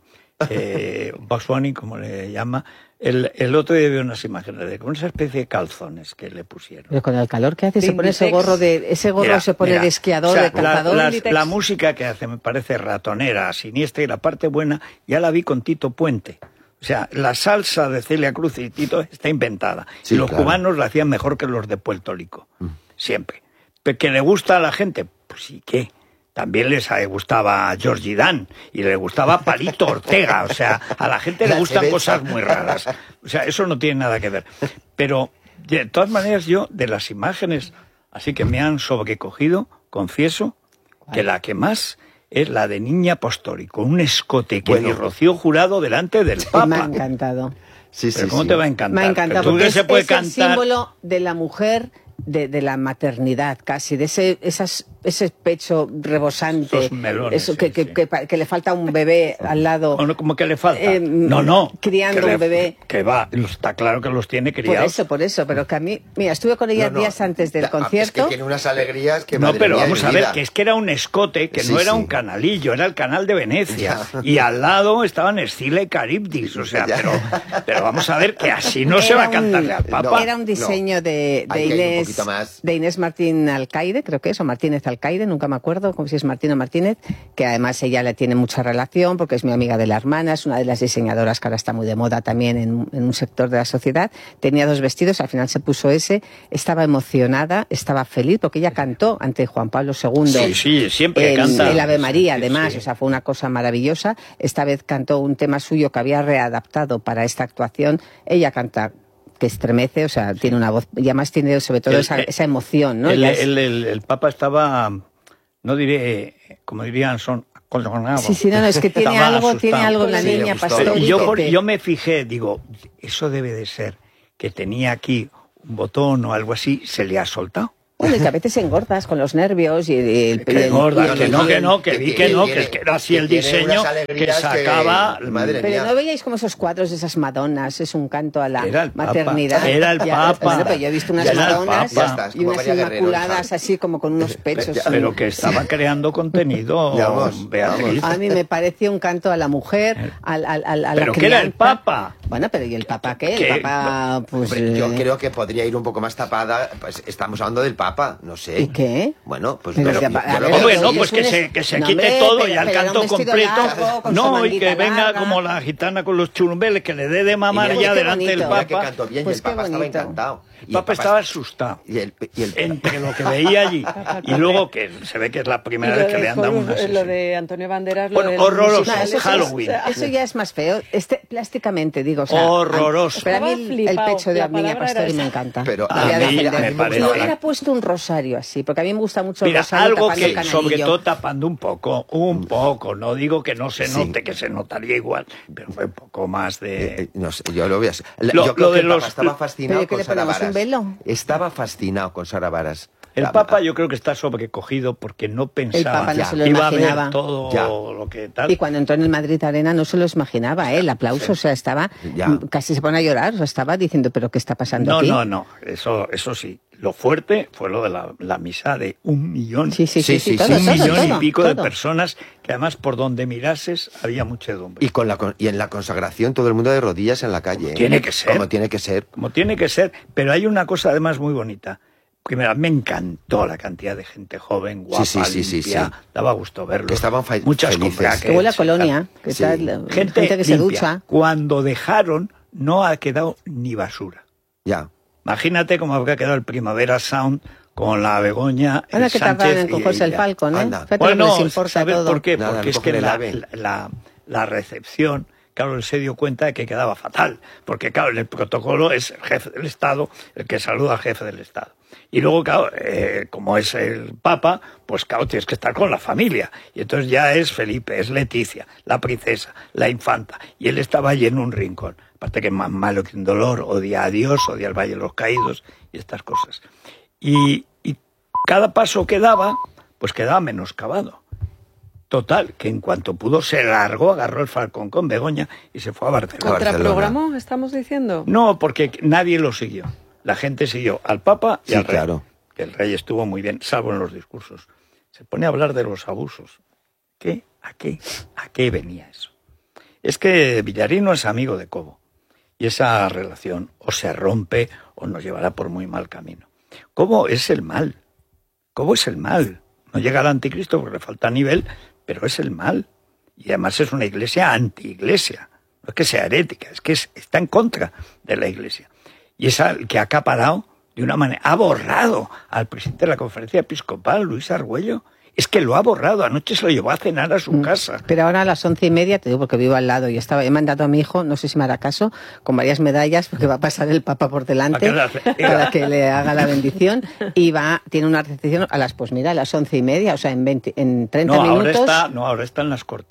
Bugs Bunny, como le llama. El otro día vi unas imágenes de con esa especie de calzones que le pusieron. Pero con el calor que hace, De se pone ese Inditex. gorro Mira, se pone mira, de esquiador, o sea, de cazador. la música que hace me parece ratonera, siniestra, y la parte buena ya la vi con Tito Puente. O sea, la salsa de Celia Cruz y Tito está inventada. Sí, y los claro. cubanos la hacían mejor que los de Puerto Rico. Siempre. Pero que le gusta a la gente, pues sí que. También les gustaba Georgie Dan y le gustaba Palito Ortega. O sea, a la gente le La gustan cerveza. cosas muy raras. O sea, eso no tiene nada que ver. Pero, de todas maneras, yo, de las imágenes, así que me han sobrecogido, confieso, que la que más es la de Niña Pastori, con un escote que Bueno. ni Rocío Jurado delante del Me ha Papa. encantado. Sí, Pero sí, ¿cómo sí. te va a encantar? Me ha encantado Pero tú porque que es, se puede es el cantar. símbolo de la mujer, de la maternidad casi, de esas ese pecho rebosante, Esos melones, eso sí, que le falta un bebé al lado. ¿Cómo que le falta? No. Criando un bebé. Que va, está claro que los tiene criados. Por eso, pero que a mí, mira, estuve con ella días antes del concierto. Es que tiene unas alegrías que No, madre pero mía, vamos de a ver, vida. que es que era un escote, que Sí, no era sí. un canalillo, era el canal de Venecia. Ya. Y al lado estaban Escila y Caribdis, o sea, Ya. pero vamos a ver que así no se va a cantarle al Papa. Era un diseño de Hay que ir un Inés, poquito más. de Inés Martín Alcaide, creo que es, o Martínez Alcaide, nunca me acuerdo como si es Martín o Martínez, que además ella le tiene mucha relación porque es mi amiga de la hermana, es una de las diseñadoras que ahora está muy de moda también en un sector de la sociedad. Tenía 2 vestidos, al final se puso ese, estaba emocionada, estaba feliz porque ella cantó ante Juan Pablo II. Sí, siempre canta. El Ave María, además, Sí. o sea, fue una cosa maravillosa. Esta vez cantó un tema suyo que había readaptado para esta actuación. Ella canta que estremece, o sea, tiene una voz, y además tiene sobre todo esa emoción, ¿no? El Papa estaba, no diré, como dirían, consternado. Sí, no, es que tiene Estaba algo asustado. en la Sí, le niña gustó. Pastori. Y yo, que- yo me fijé, digo, eso debe de ser que tenía aquí un botón o algo así, se le ha soltado. Bueno, y que a veces engordas con los nervios y Que gorda, y que el- no, que es que era así el tiene diseño unas que alegrías sacaba. que- madre Pero mía. no veíais como esos cuadros de esas Madonas, es un canto a la Era el Papa, maternidad. era el Ya, Papa. bueno, pero yo he visto unas Era el Madonas Papa. Ya está, es y como unas María Guerrero, inmaculadas hija. así como con unos pechos. Pero que estaba creando contenido, Vamos, Beatriz. A mí me parecía un canto a la mujer, a la Pero que era el crianza. Papa. Bueno, pero ¿y el Papa qué? ¿Qué? El Papa, pues... Hombre, yo creo que podría ir un poco más tapada. Pues estamos hablando del Papa, no sé. ¿Y qué? Bueno, pues Pero yo ya, lo- a yo lo ver, veo Hombre, así. no, oye, pues es que se no, quite hombre, todo pero- y al pero era canto un vestido completo. largo, con su No, y manguita que venga larga. como la gitana con los churumbeles, que le dé de mamar Y mira, ya qué delante del bonito. Mira que Papa. cantó bien Pues y el Papa qué estaba bonito. encantado. El Papa estaba asustado. Y el Entre lo que veía allí y luego que se ve que es la primera vez que le han dado una Lo sesión. de Antonio Banderas, Bueno, lo del horroroso. musical, No, eso, Halloween. eso ya es más feo. Plásticamente, digo. O sea, Horroroso. Pero a mí Estaba el flipado, pecho de la la niña palabra era Pastori esa. me encanta. Pero La voy a mí defender. me parece- Si hubiera puesto un rosario así, porque a mí me gusta mucho el Mira, rosario algo tapando el que, canalillo. sobre todo tapando un poco, no digo que no se note, que se notaría igual, pero fue un poco más de... No sé, yo lo veo así. Lo Yo creo de que el Papa los- estaba fascinado ¿Pero qué con le Sara ponemos, un Varas. velo? Estaba fascinado con Sara Varas. El La- Papa yo creo que está sobrecogido porque no pensaba Papa no se lo que iba a imaginaba. ver todo Ya. lo que tal. Y cuando entró en el Madrid Arena no se lo imaginaba, ¿eh? El aplauso, o sea, estaba... Ya. Casi se pone a llorar, o sea, estaba diciendo, ¿pero qué está pasando No, aquí? no, eso sí. Lo fuerte fue lo de la misa de 1 millón. Sí, Sí, todo, sí, un todo, millón todo, y pico de todo. personas que además por donde mirases había muchedumbre. Y en la consagración todo el mundo de rodillas en la calle. ¿eh? Tiene que ser. Como tiene que ser. Como tiene que ser, pero hay una cosa además muy bonita. Primero, me encantó la cantidad de gente joven, guapa, sí, limpia, daba gusto verlo. Que estaban muchas felices. con Que huele a brackets, colonia, que Sí. tal, gente que se limpia. ducha. Cuando dejaron, no ha quedado ni basura. Ya. Imagínate cómo habría quedado el Primavera Sound con la Begoña, el Ahora que tardan Sánchez en cogerse el ella. Falcon, ¿eh? Anda. Fíjate lo que les importa ¿sabes todo. por qué? Nada, Porque no es que cogen el ave. la recepción, claro, él se dio cuenta de que quedaba fatal, porque claro, en el protocolo es el jefe del Estado el que saluda al jefe del Estado. Y luego, claro, como es el Papa, pues claro, tienes que estar con la familia. Y entonces ya es Felipe, es Leticia, la princesa, la infanta. Y él estaba allí en un rincón. Aparte que más malo que un dolor, odia a Dios, odia al Valle de los Caídos y estas cosas. Y cada paso que daba, pues quedaba menoscabado. Total, que en cuanto pudo se largó, agarró el Falcón con Begoña y se fue a Barcelona. ¿Contraprogramó, estamos diciendo? No, porque nadie lo siguió. La gente siguió al Papa y Sí, al Rey. claro. Que el Rey estuvo muy bien, salvo en los discursos. Se pone a hablar de los abusos. ¿Qué? ¿A qué venía eso? Es que Villarino es amigo de Cobo. Y esa relación o se rompe o nos llevará por muy mal camino. Cobo es el mal. Cobo es el mal. No llega al anticristo porque le falta nivel, pero es el mal. Y además es una iglesia anti-iglesia. No es que sea herética, es que está en contra de la iglesia. Y es el que ha acaparado de una manera, ha borrado al presidente de la conferencia episcopal, Luis Argüello. Es que lo ha borrado, anoche se lo llevó a cenar a su casa. Pero ahora a las 11:30, te digo porque vivo al lado y he mandado a mi hijo, no sé si me hará caso, con varias medallas, porque va a pasar el Papa por delante para que le haga la bendición, y tiene una recepción a las 11:30, o sea, en 30 minutos. Ahora está en las Cortes.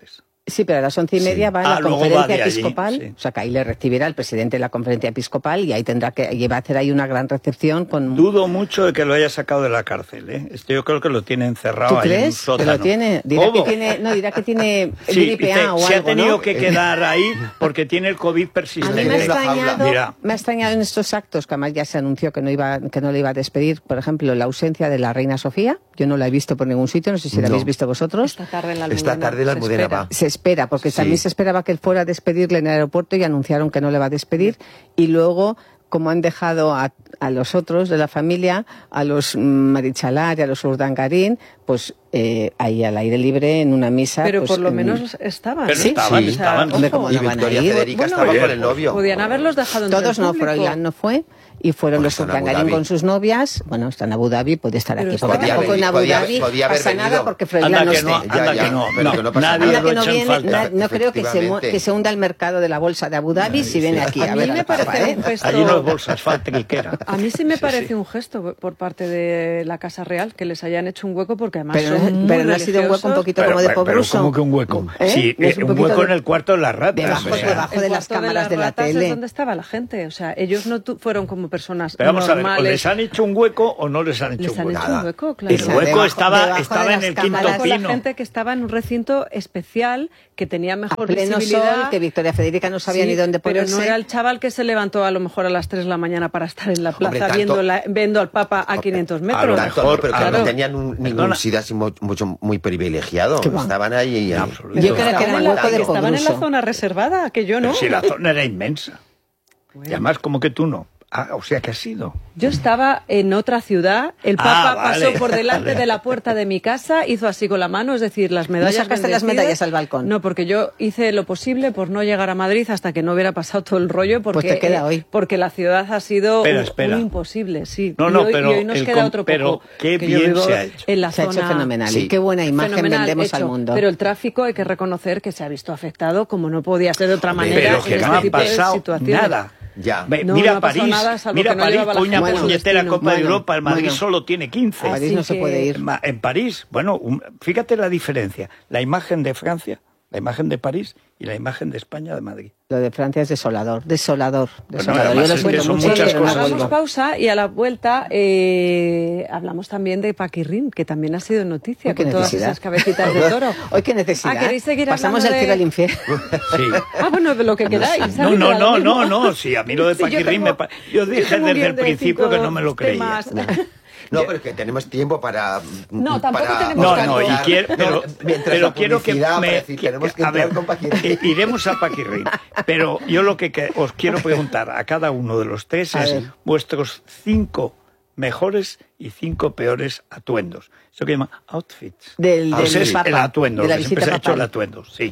Sí, pero a las 11:30 va a la luego conferencia va de allí, episcopal, sí. o sea, que ahí le recibirá el presidente de la conferencia episcopal y ahí va a hacer ahí una gran recepción con... Dudo mucho de que lo haya sacado de la cárcel, ¿eh? Yo creo que lo tiene encerrado ¿Tú ahí en un crees? sótano. Que lo tiene. Dirá ¿Cómo? que tiene Sí, gripe A o algo, se ha tenido ¿no? que quedar ahí porque tiene el COVID A persistente. mí me ha Mira, extrañado en estos actos, que además ya se anunció que no le iba a despedir, por ejemplo, la ausencia de la reina Sofía. Yo no la he visto por ningún sitio, no sé si la habéis visto vosotros. Esta tarde en la Almudena va. Se espera, porque también se esperaba que él fuera a despedirle en el aeropuerto y anunciaron que no le va a despedir. Y luego, como han dejado a los otros de la familia, a los Marichalar y a los Urdangarín, pues ahí al aire libre en una misa. Pero pues, por lo menos estaban. Pero ¿sí? estaban. Hombre, ¿cómo Y no van a Victoria ir? Federica Bueno, estaba con el novio. Podían haberlos dejado entre Todos el no, público. Froilán no fue, y fueron Pues los está en Abu Urdangarín Dhabi. con sus novias. Bueno, está en Abu Dhabi, puede estar Pero aquí. estaba- Porque tampoco en Abu podía Dhabi haber pasa venido. nada porque Froilán Anda no que esté. no, anda que no. pero que no pasa Nadie nada. Anda que lo no echa en viene, falta. no creo Efectivamente. que se hunda el mercado de la bolsa de Abu Dhabi si viene aquí A a mí ver me al Papa, parece ¿eh? un gesto... Allí no hay bolsas, falta que quiera. A mí sí me Sí, parece sí. un gesto por parte de la Casa Real que les hayan hecho un hueco porque además Pero, son muy pero no ha sido un hueco un religiosos. poquito como de pobruso. ¿cómo que un hueco? ¿Eh? Sí, ¿No es un un poquito hueco de- en el cuarto de las ratas. Debajo, o sea. debajo de El las cuarto cámaras de la ratas tele. es donde estaba la gente. O sea, ellos no fueron como personas Pero vamos a ver, ¿o normales. les han hecho un hueco o no les han hecho Les un han hueco? hecho un hueco, claro. El Esa, hueco debajo estaba de en las el cámaras. quinto Con la pino. gente que estaba en un recinto especial que tenía A mejor pleno visibilidad. sol, que Victoria Federica no sabía Sí, ni dónde pero ponerse. no era el chaval que se levantó a lo mejor a las 3 de la mañana para estar en la Hombre, plaza tanto- viendo al Papa a 500 lo metros. mejor, Tanto no, pero que claro. no tenían ningún Perdona. SIDA así mucho, muy privilegiado. ¿Qué va? Estaban ahí. Absoluto. Yo creo que era un hueco de Estaban en la pobruso. zona reservada, que yo no. Pero si la zona era inmensa. Y además, como que tú no. O sea, que has sido. Yo estaba en otra ciudad, el Papa vale, pasó por delante vale. de la puerta de mi casa, hizo así con la mano, es decir, las medallas. ¿No sacaste las bendecidas. medallas al balcón? No, porque yo hice lo posible por no llegar a Madrid hasta que no hubiera pasado todo el rollo, porque, Pues te queda hoy. porque la ciudad ha sido Espera. un imposible, sí. No, y no, hoy, pero y hoy nos el queda com- otro poco. pero qué que yo bien vivo se ha hecho. En la Se ha hecho zona fenomenal. Sí. Y qué buena imagen fenomenal vendemos hecho, al mundo. Pero el tráfico hay que reconocer que se ha visto afectado como no podía ser de otra manera Pero en que este no ha tipo de pasado situaciones. nada. Ya. Ve, No, mira no ha pasado París, nada, salvo mira que no París, llevaba la coña gente a su puñetera destino. Copa de Bueno, Europa, el Madrid bueno. solo tiene 15. París Así no se que- puede ir. En París, bueno, fíjate la diferencia. La imagen de Francia, la imagen de París y la imagen de España de Madrid. Lo de Francia es desolador. además Yo lo es que siento son mucho, muchas pero no cosas. Hagamos vuelvo. pausa y a la vuelta hablamos también de Paquirrín, que también ha sido noticia Uy, qué con todas necesidad. esas cabecitas de toro. Hoy qué necesidad. ¿queréis seguir Pasamos hablando del cielo de- al infierno. Sí. Ah, bueno, de lo que queráis. No, ¿sabes? no, Da lo no, mismo. no, sí, a mí lo de Sí, yo Paquirrín tengo- yo dije tengo un desde guión el de principio 5 que no me lo creía. temas. No, pero es que tenemos tiempo para. No, tampoco para tenemos No, tanto. no, y quiero, pero, mientras pero la quiero que publicidad me... aparece, tenemos que a entrar ver, con Paquirrín. iremos a Paquirrín, pero yo lo que os quiero preguntar a cada uno de los tres A es ver. vuestros 5 mejores y 5 peores atuendos. Eso que llama outfits. Del Ese es Papa, el atuendo, de la que siempre visita se ha hecho el papal. atuendo, sí.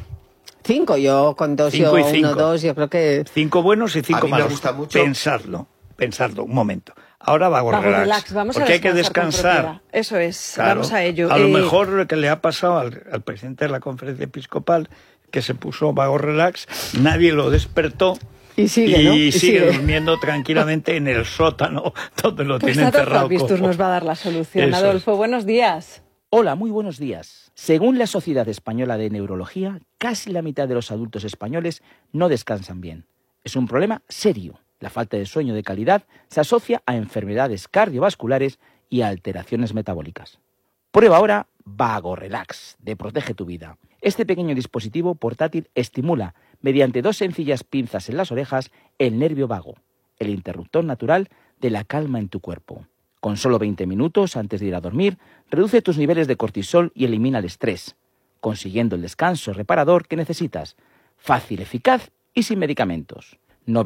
5, yo con 2, 5 y yo 5. 1, 2, yo creo que... 5 buenos y 5 A mí me malos. gusta mucho- Pensadlo, un momento. Ahora vago Vago relax, relax, vamos porque a hay que descansar con descansar. propiedad. Eso es, Claro. vamos a ello. A lo mejor lo que le ha pasado al presidente de la conferencia episcopal, que se puso vago relax, nadie lo despertó Y sigue, ¿no? y Y sigue sigue. durmiendo tranquilamente en el sótano donde lo Pues tiene Adolfo encerrado. Avistus cojo. nos va a dar la solución. Eso es. Adolfo, buenos días. Hola, muy buenos días. Según la Sociedad Española de Neurología, casi la mitad de los adultos españoles no descansan bien. Es un problema serio. La falta de sueño de calidad se asocia a enfermedades cardiovasculares y a alteraciones metabólicas. Prueba ahora Vago Relax, de Protege tu Vida. Este pequeño dispositivo portátil estimula, mediante 2 sencillas pinzas en las orejas, el nervio vago, el interruptor natural de la calma en tu cuerpo. Con solo 20 minutos antes de ir a dormir, reduce tus niveles de cortisol y elimina el estrés, consiguiendo el descanso reparador que necesitas. Fácil, eficaz y sin medicamentos.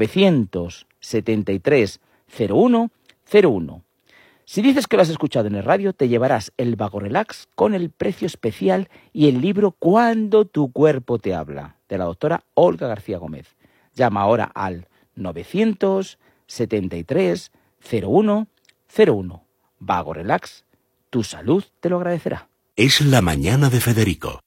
973 01 01. Si dices que lo has escuchado en el radio, te llevarás el Vago Relax con el precio especial y el libro Cuando tu cuerpo te habla, de la doctora Olga García Gómez. Llama ahora al 973 01 01. Vago Relax, tu salud te lo agradecerá. Es la mañana de Federico,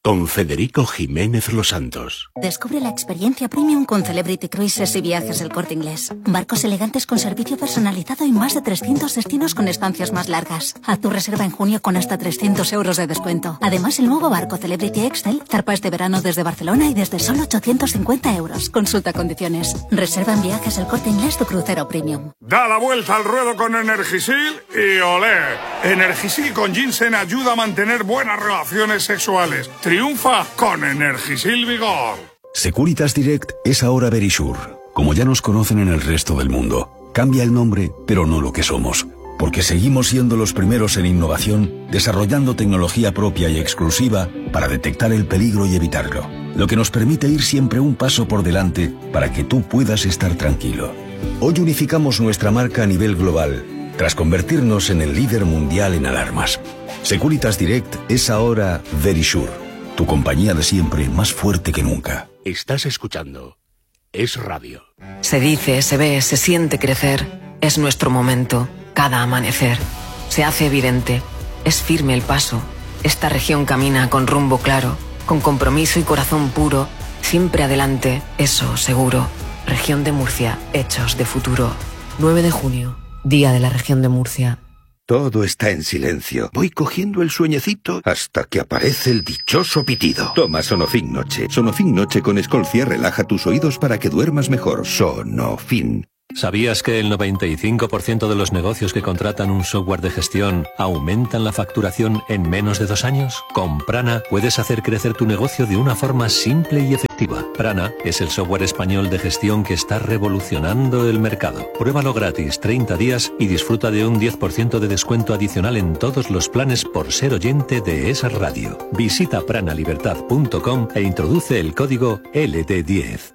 con Federico Jiménez Los Santos. Descubre la experiencia premium con Celebrity Cruises y Viajes del Corte Inglés. Barcos elegantes con servicio personalizado y más de 300 destinos con estancias más largas. Haz tu reserva en junio con hasta 300 euros de descuento. Además, el nuevo barco Celebrity Excel zarpa este verano desde Barcelona y desde solo 850 euros. Consulta condiciones. Reserva en Viajes del Corte Inglés tu crucero premium. Da la vuelta al ruedo con Energisil y olé. Energisil con ginseng ayuda a mantener buenas relaciones sexuales. Triunfa con Energisil Vigor. Securitas Direct es ahora Verisure. Como ya nos conocen en el resto del mundo, cambia el nombre, pero no lo que somos. Porque seguimos siendo los primeros en innovación, desarrollando tecnología propia y exclusiva para detectar el peligro y evitarlo. Lo que nos permite ir siempre un paso por delante para que tú puedas estar tranquilo. Hoy unificamos nuestra marca a nivel global, tras convertirnos en el líder mundial en alarmas. Securitas Direct es ahora Verisure. Tu compañía de siempre, más fuerte que nunca. Estás escuchando Es Radio. Se dice, se ve, se siente crecer. Es nuestro momento, cada amanecer. Se hace evidente, es firme el paso. Esta región camina con rumbo claro, con compromiso y corazón puro. Siempre adelante, eso seguro. Región de Murcia, hechos de futuro. 9 de junio, Día de la Región de Murcia. Todo está en silencio. Voy cogiendo el sueñecito hasta que aparece el dichoso pitido. Toma Sonofin Noche. Sonofin Noche con Escolcia relaja tus oídos para que duermas mejor. Sonofin. ¿Sabías que el 95% de los negocios que contratan un software de gestión aumentan la facturación en menos de 2 años? Con Prana puedes hacer crecer tu negocio de una forma simple y efectiva. Prana es el software español de gestión que está revolucionando el mercado. Pruébalo gratis 30 días y disfruta de un 10% de descuento adicional en todos los planes por ser oyente de Es Radio. Visita pranalibertad.com e introduce el código LD10.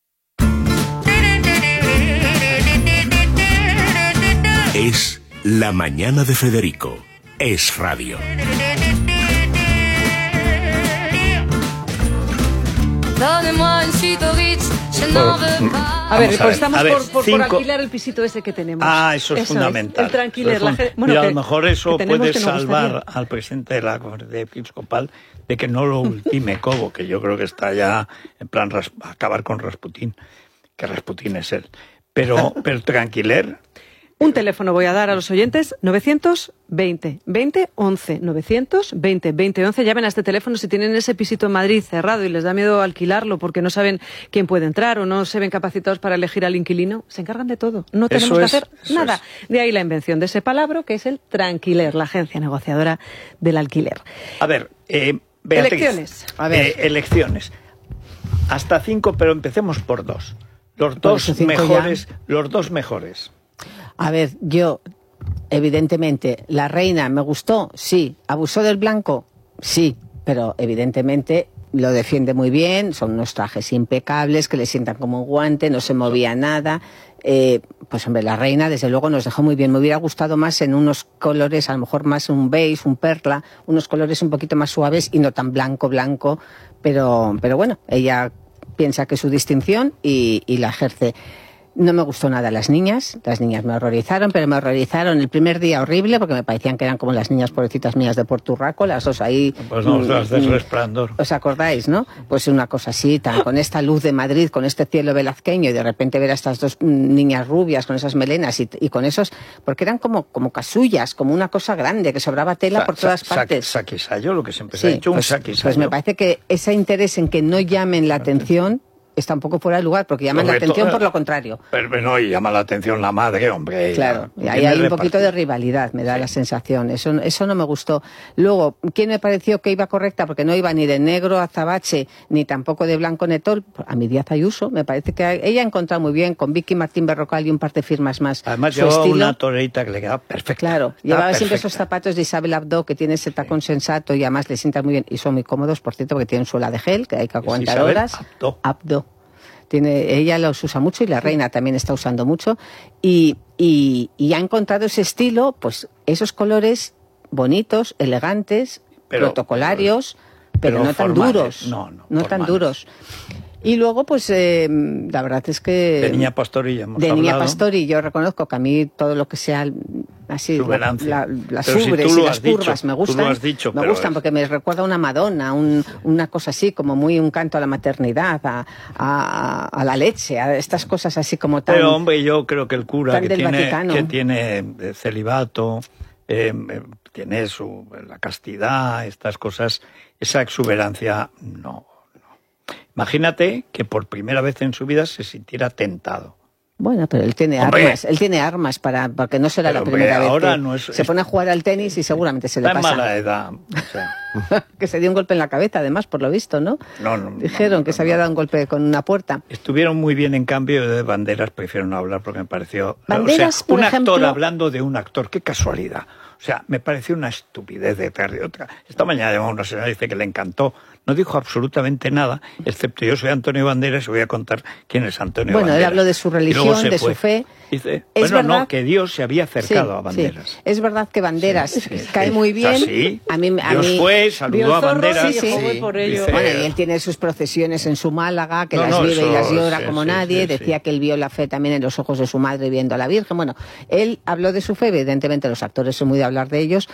Es La Mañana de Federico. Es Radio. A ver, pues estamos por alquilar el pisito ese que tenemos. Eso es fundamental. El tranquiler. Y a lo mejor eso puede salvar al presidente de la Conferencia Episcopal de que no lo ultime Cobo, que yo creo que está ya en plan acabar con Rasputín, que Rasputín es él. Pero tranquiler. Un teléfono voy a dar a los oyentes, 920 20 11, 920 20 11. Llamen a este teléfono si tienen ese pisito en Madrid cerrado y les da miedo alquilarlo porque no saben quién puede entrar o no se ven capacitados para elegir al inquilino. Se encargan de todo. No tenemos que hacer nada. De ahí la invención de ese palabra que es el Tranquiler, la agencia negociadora del alquiler. A ver, Beatriz, elecciones. Elecciones. Hasta 5, pero empecemos por 2. Los dos mejores. A ver, yo, evidentemente, la reina me gustó, sí. ¿Abusó del blanco? Sí, pero evidentemente lo defiende muy bien, son unos trajes impecables que le sientan como un guante, no se movía nada. Pues hombre, la reina desde luego nos dejó muy bien. Me hubiera gustado más en unos colores, a lo mejor más un beige, un perla, unos colores un poquito más suaves y no tan blanco, pero bueno, ella piensa que es su distinción y la ejerce. No me gustó nada las niñas me horrorizaron, pero me horrorizaron el primer día horrible porque me parecían que eran como las niñas pobrecitas mías de Puerto Urraco, las dos ahí. Pues no, las del Resplandor. ¿Os acordáis, no? Pues una cosa así, con esta luz de Madrid, con este cielo velazqueño y de repente ver a estas dos niñas rubias con esas melenas y con esos, porque eran como casullas, como una cosa grande, que sobraba tela por todas partes. Saquisayo, lo que siempre se ha dicho, un saquisayo. Pues me parece que ese interés en que no llamen la atención está un poco fuera de lugar, porque llaman la atención por lo contrario. Pero no, y llama la atención la madre, hombre. Claro, y ahí hay un poquito de rivalidad, me da la sensación. Eso no me gustó. Luego, ¿quién me pareció que iba correcta? Porque no iba ni de negro Azabache, ni tampoco de blanco Netol. A mi Díaz Ayuso, me parece que ella ha encontrado muy bien, con Vicky Martín Berrocal y un par de firmas más. Además, llevaba una toreita que le quedaba perfecta. Claro, llevaba siempre esos zapatos de Isabel Abdo, que tiene ese tacón sensato y además le sientan muy bien. Y son muy cómodos, por cierto, porque tienen suela de gel, que hay que aguantar horas. Abdo. Ella los usa mucho y la reina también está usando mucho y ha encontrado ese estilo, pues esos colores bonitos, elegantes, protocolarios, pero no tan duros. No tan duros. Y luego, pues, la verdad es que... De Niña Pastori ya hemos De hablado. Niña Pastori, yo reconozco que a mí todo lo que sea así, las Pero si ubres tú y lo las has dicho, curvas me tú gustan. lo has dicho, me pero gustan porque me recuerda a una Madonna, una cosa así, como muy un canto a la maternidad, a la leche, a estas cosas así como tan... Pero, hombre, yo creo que el cura del Vaticano. que tiene celibato, tiene la castidad, estas cosas, esa exuberancia, no. Imagínate que por primera vez en su vida se sintiera tentado. Bueno, pero él tiene armas porque no será la primera vez que se pone a jugar al tenis y seguramente se le pasa. Está en mala edad. O sea. Que se dio un golpe en la cabeza, además, por lo visto, ¿no? Dijeron que se había dado un golpe con una puerta. Estuvieron muy bien, en cambio, de Banderas prefiero no hablar porque me pareció... Banderas, un actor hablando de un actor, qué casualidad. O sea, me pareció una estupidez detrás de otra. Esta mañana llamó una señora y dice que le encantó. No dijo absolutamente nada, excepto yo soy Antonio Banderas y voy a contar quién es Antonio Banderas. Bueno, él habló de su religión, de su fe. Dice, bueno, que Dios se había acercado a Banderas. Sí. Es verdad que Banderas cae muy bien. ¿Sí? A mí fue, saludó a Banderas. Por ello. Bueno, y él tiene sus procesiones en su Málaga, que las vive y las llora como nadie. Decía que él vio la fe también en los ojos de su madre viendo a la Virgen. Bueno, él habló de su fe, evidentemente los actores son muy de hablar de ellos.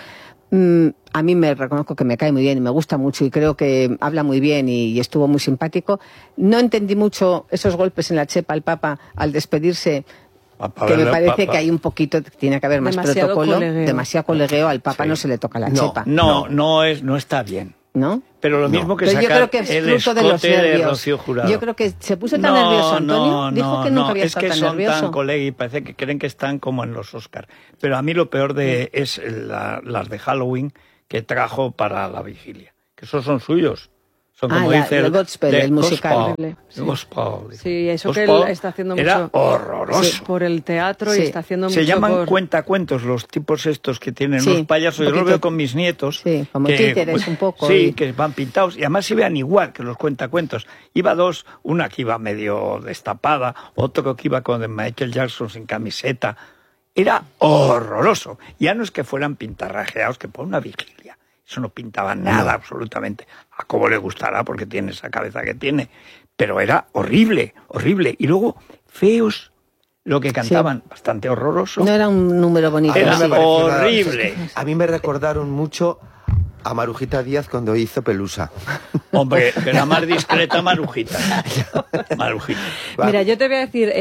A mí me reconozco que me cae muy bien y me gusta mucho y creo que habla muy bien y estuvo muy simpático. No entendí mucho esos golpes en la chepa al Papa al despedirse, que me parece que hay un poquito, tiene que haber más protocolo, demasiado colegueo, al Papa no se le toca la chepa. No está bien. ¿No? Pero lo mismo que sacar yo creo que es el fruto de los nervios. de Rocío Jurado. Yo creo que se puso tan nervioso, Antonio. Dijo que nunca había estado tan nervioso. Es que son tan colegui, parece que creen que están como en los Oscar. Pero a mí lo peor es las de Halloween que trajo para la vigilia. Que esos son suyos. Son como dice el Gospel, el musical. Gospel. Sí, eso que él está haciendo mucho. Era horroroso. Por el teatro y está haciendo mucho. Se llaman cuentacuentos los tipos estos que tienen los payasos. Yo los veo con mis nietos. Sí, como títeres un poco. Sí, que van pintados. Y además se vean igual que los cuentacuentos. Iba dos, una que iba medio destapada, otro que iba con Michael Jackson sin camiseta. Era horroroso. Ya no es que fueran pintarrajeados, que por una vigilia. Eso no pintaba nada, absolutamente. A Cobo le gustará porque tiene esa cabeza que tiene. Pero era horrible, horrible. Y luego, feos, lo que cantaban, bastante horroroso. No era un número bonito. Era horrible. A mí me recordaron mucho a Marujita Díaz cuando hizo Pelusa. Hombre, que era más discreta Marujita. Marujita. Mira, yo te voy a decir...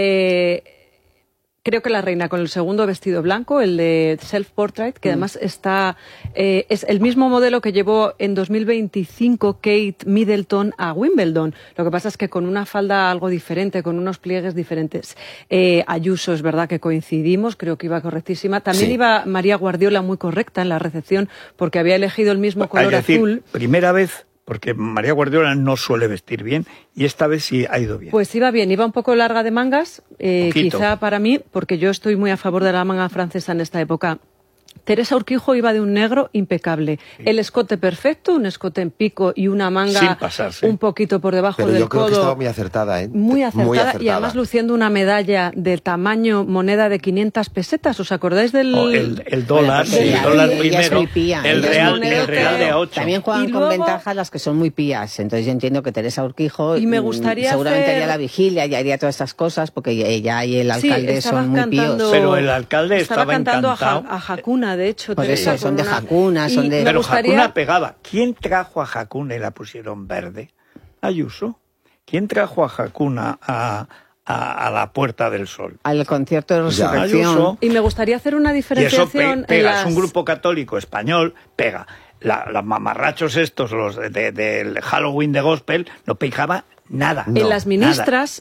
creo que la reina con el segundo vestido blanco, el de Self Portrait, que además está es el mismo modelo que llevó en 2025 Kate Middleton a Wimbledon. Lo que pasa es que con una falda algo diferente, con unos pliegues diferentes. Ayuso, es verdad que coincidimos, creo que iba correctísima. También iba María Guardiola muy correcta en la recepción porque había elegido el mismo color azul. Primera vez... Porque María Guardiola no suele vestir bien y esta vez sí ha ido bien. Pues iba bien, iba un poco larga de mangas, quizá para mí, porque yo estoy muy a favor de la manga francesa en esta época. Teresa Urquijo iba de un negro impecable. Sí. El escote perfecto, un escote en pico y una manga un poquito por debajo del codo. Yo creo que estaba muy acertada, ¿eh? Muy acertada y además luciendo una medalla de tamaño moneda de 500 pesetas. ¿Os acordáis del...? El dólar, el dólar primero, el real de a 8. También juegan con ventaja las que son muy pías. Entonces yo entiendo que Teresa Urquijo y me gustaría seguramente haría la vigilia y haría todas estas cosas porque ella y el alcalde son muy píos. Pero el alcalde estaba cantando encantado. a Hakuna, de hecho. Por eso, son de Hakuna, son de... Pero Hakuna pegaba. ¿Quién trajo a Hakuna y la pusieron verde? Ayuso. ¿Quién trajo a Hakuna a la Puerta del Sol? Al concierto de Resurrección. Y me gustaría hacer una diferenciación. Y eso pega, es un grupo católico español, pega. Los mamarrachos estos, los del Halloween de Gospel, no pegaba nada. En las ministras...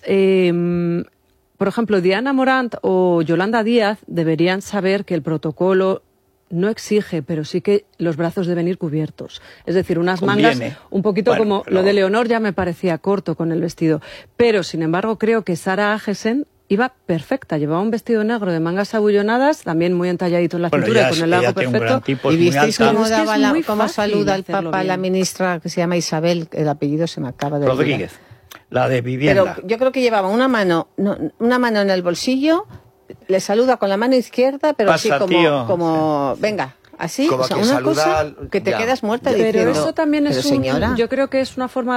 por ejemplo, Diana Morant o Yolanda Díaz deberían saber que el protocolo no exige, pero sí que los brazos deben ir cubiertos. Es decir, unas mangas un poquito como lo de Leonor ya me parecía corto con el vestido. Pero, sin embargo, creo que Sara Agesen iba perfecta. Llevaba un vestido negro de mangas abullonadas, también muy entalladito en la cintura, con el largo perfecto. ¿Y visteis cómo saluda el Papa a la ministra que se llama Isabel? El apellido se me acaba de olvidar. Rodríguez. La de vivienda. Pero yo creo que llevaba una mano en el bolsillo, le saluda con la mano izquierda, pero así como venga, así, como o sea, una cosa que te quedas muerta diciendo. Pero eso también es señora. yo creo que es una forma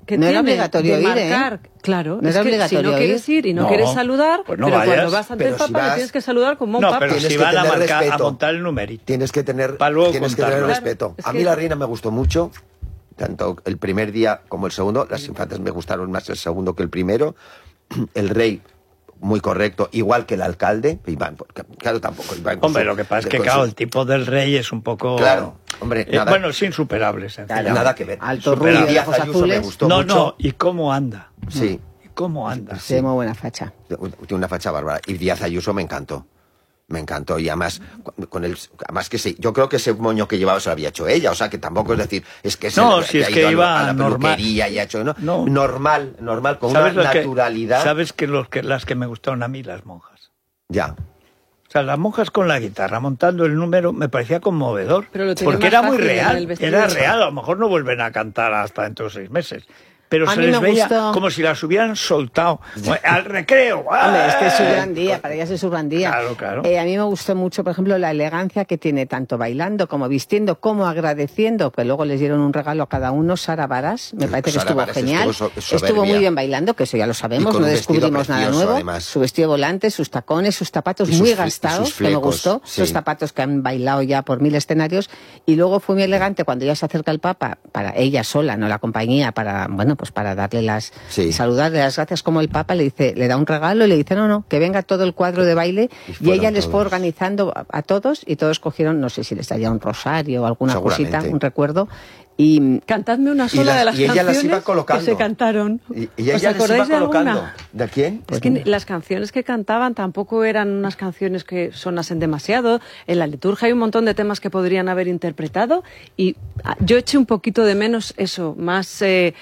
que no era tiene obligatorio de ir, marcar, claro, no es era que obligatorio si no quieres ir y no quieres saludar, pues no pero vayas. cuando vas ante el Papa le tienes que saludar como un Papa. Pero si van a marcar, a montar el numerito. Tienes que tener respeto. A mí la reina me gustó mucho, tanto el primer día como el segundo. Las infantes me gustaron más el segundo que el primero. El rey, muy correcto, igual que el alcalde. Iván, claro, tampoco Iván. Hombre, lo que pasa es que, claro, el tipo del rey es un poco... Claro, hombre, nada... bueno, es insuperable, nada que ver. Alto rubio, de ojos azules. Me gustó mucho. No, ¿y cómo anda? Sí. ¿Y cómo anda? Tiene muy buena facha. Tiene una facha bárbara. Y Díaz Ayuso me encantó. Me encantó, y además, además que sí, yo creo que ese moño que llevaba se lo había hecho ella, o sea que tampoco es decir, es que si es que iba a la peluquería y ha hecho, normal, con una naturalidad. ¿Sabes que las que me gustaron a mí, las monjas? Ya. O sea, las monjas con la guitarra montando el número me parecía conmovedor, porque era muy real, era real, a lo mejor no vuelven a cantar hasta dentro de 6 meses. Pero se les veía como si las hubieran soltado al recreo. Hombre, este es su gran día, para ellas es su gran día. Claro. A mí me gustó mucho, por ejemplo, la elegancia que tiene tanto bailando como vistiendo, como agradeciendo, que luego les dieron un regalo a cada uno. Sara Baras, me parece que estuvo genial. Estuvo muy bien bailando, que eso ya lo sabemos, no descubrimos nada nuevo. Además. Su vestido volante, sus tacones, sus zapatos muy gastados, que me gustó. Sí. Esos zapatos que han bailado ya por 1000 escenarios. Y luego fue muy elegante cuando ella se acerca al Papa, para ella sola, no la compañía, para darle saludarle las gracias, como el Papa le da un regalo y le dice no, que venga todo el cuadro de baile, y ella les fue organizando a todos, y todos cogieron, no sé si les daría un rosario o alguna cosita, un recuerdo. Y cantadme una sola de las canciones las iba colocando. que se cantaron. Y ella las iba colocando. ¿De quién? Es que las canciones que cantaban tampoco eran unas canciones que sonasen demasiado. En la liturgia hay un montón de temas que podrían haber interpretado, y yo eché un poquito de menos eso, más...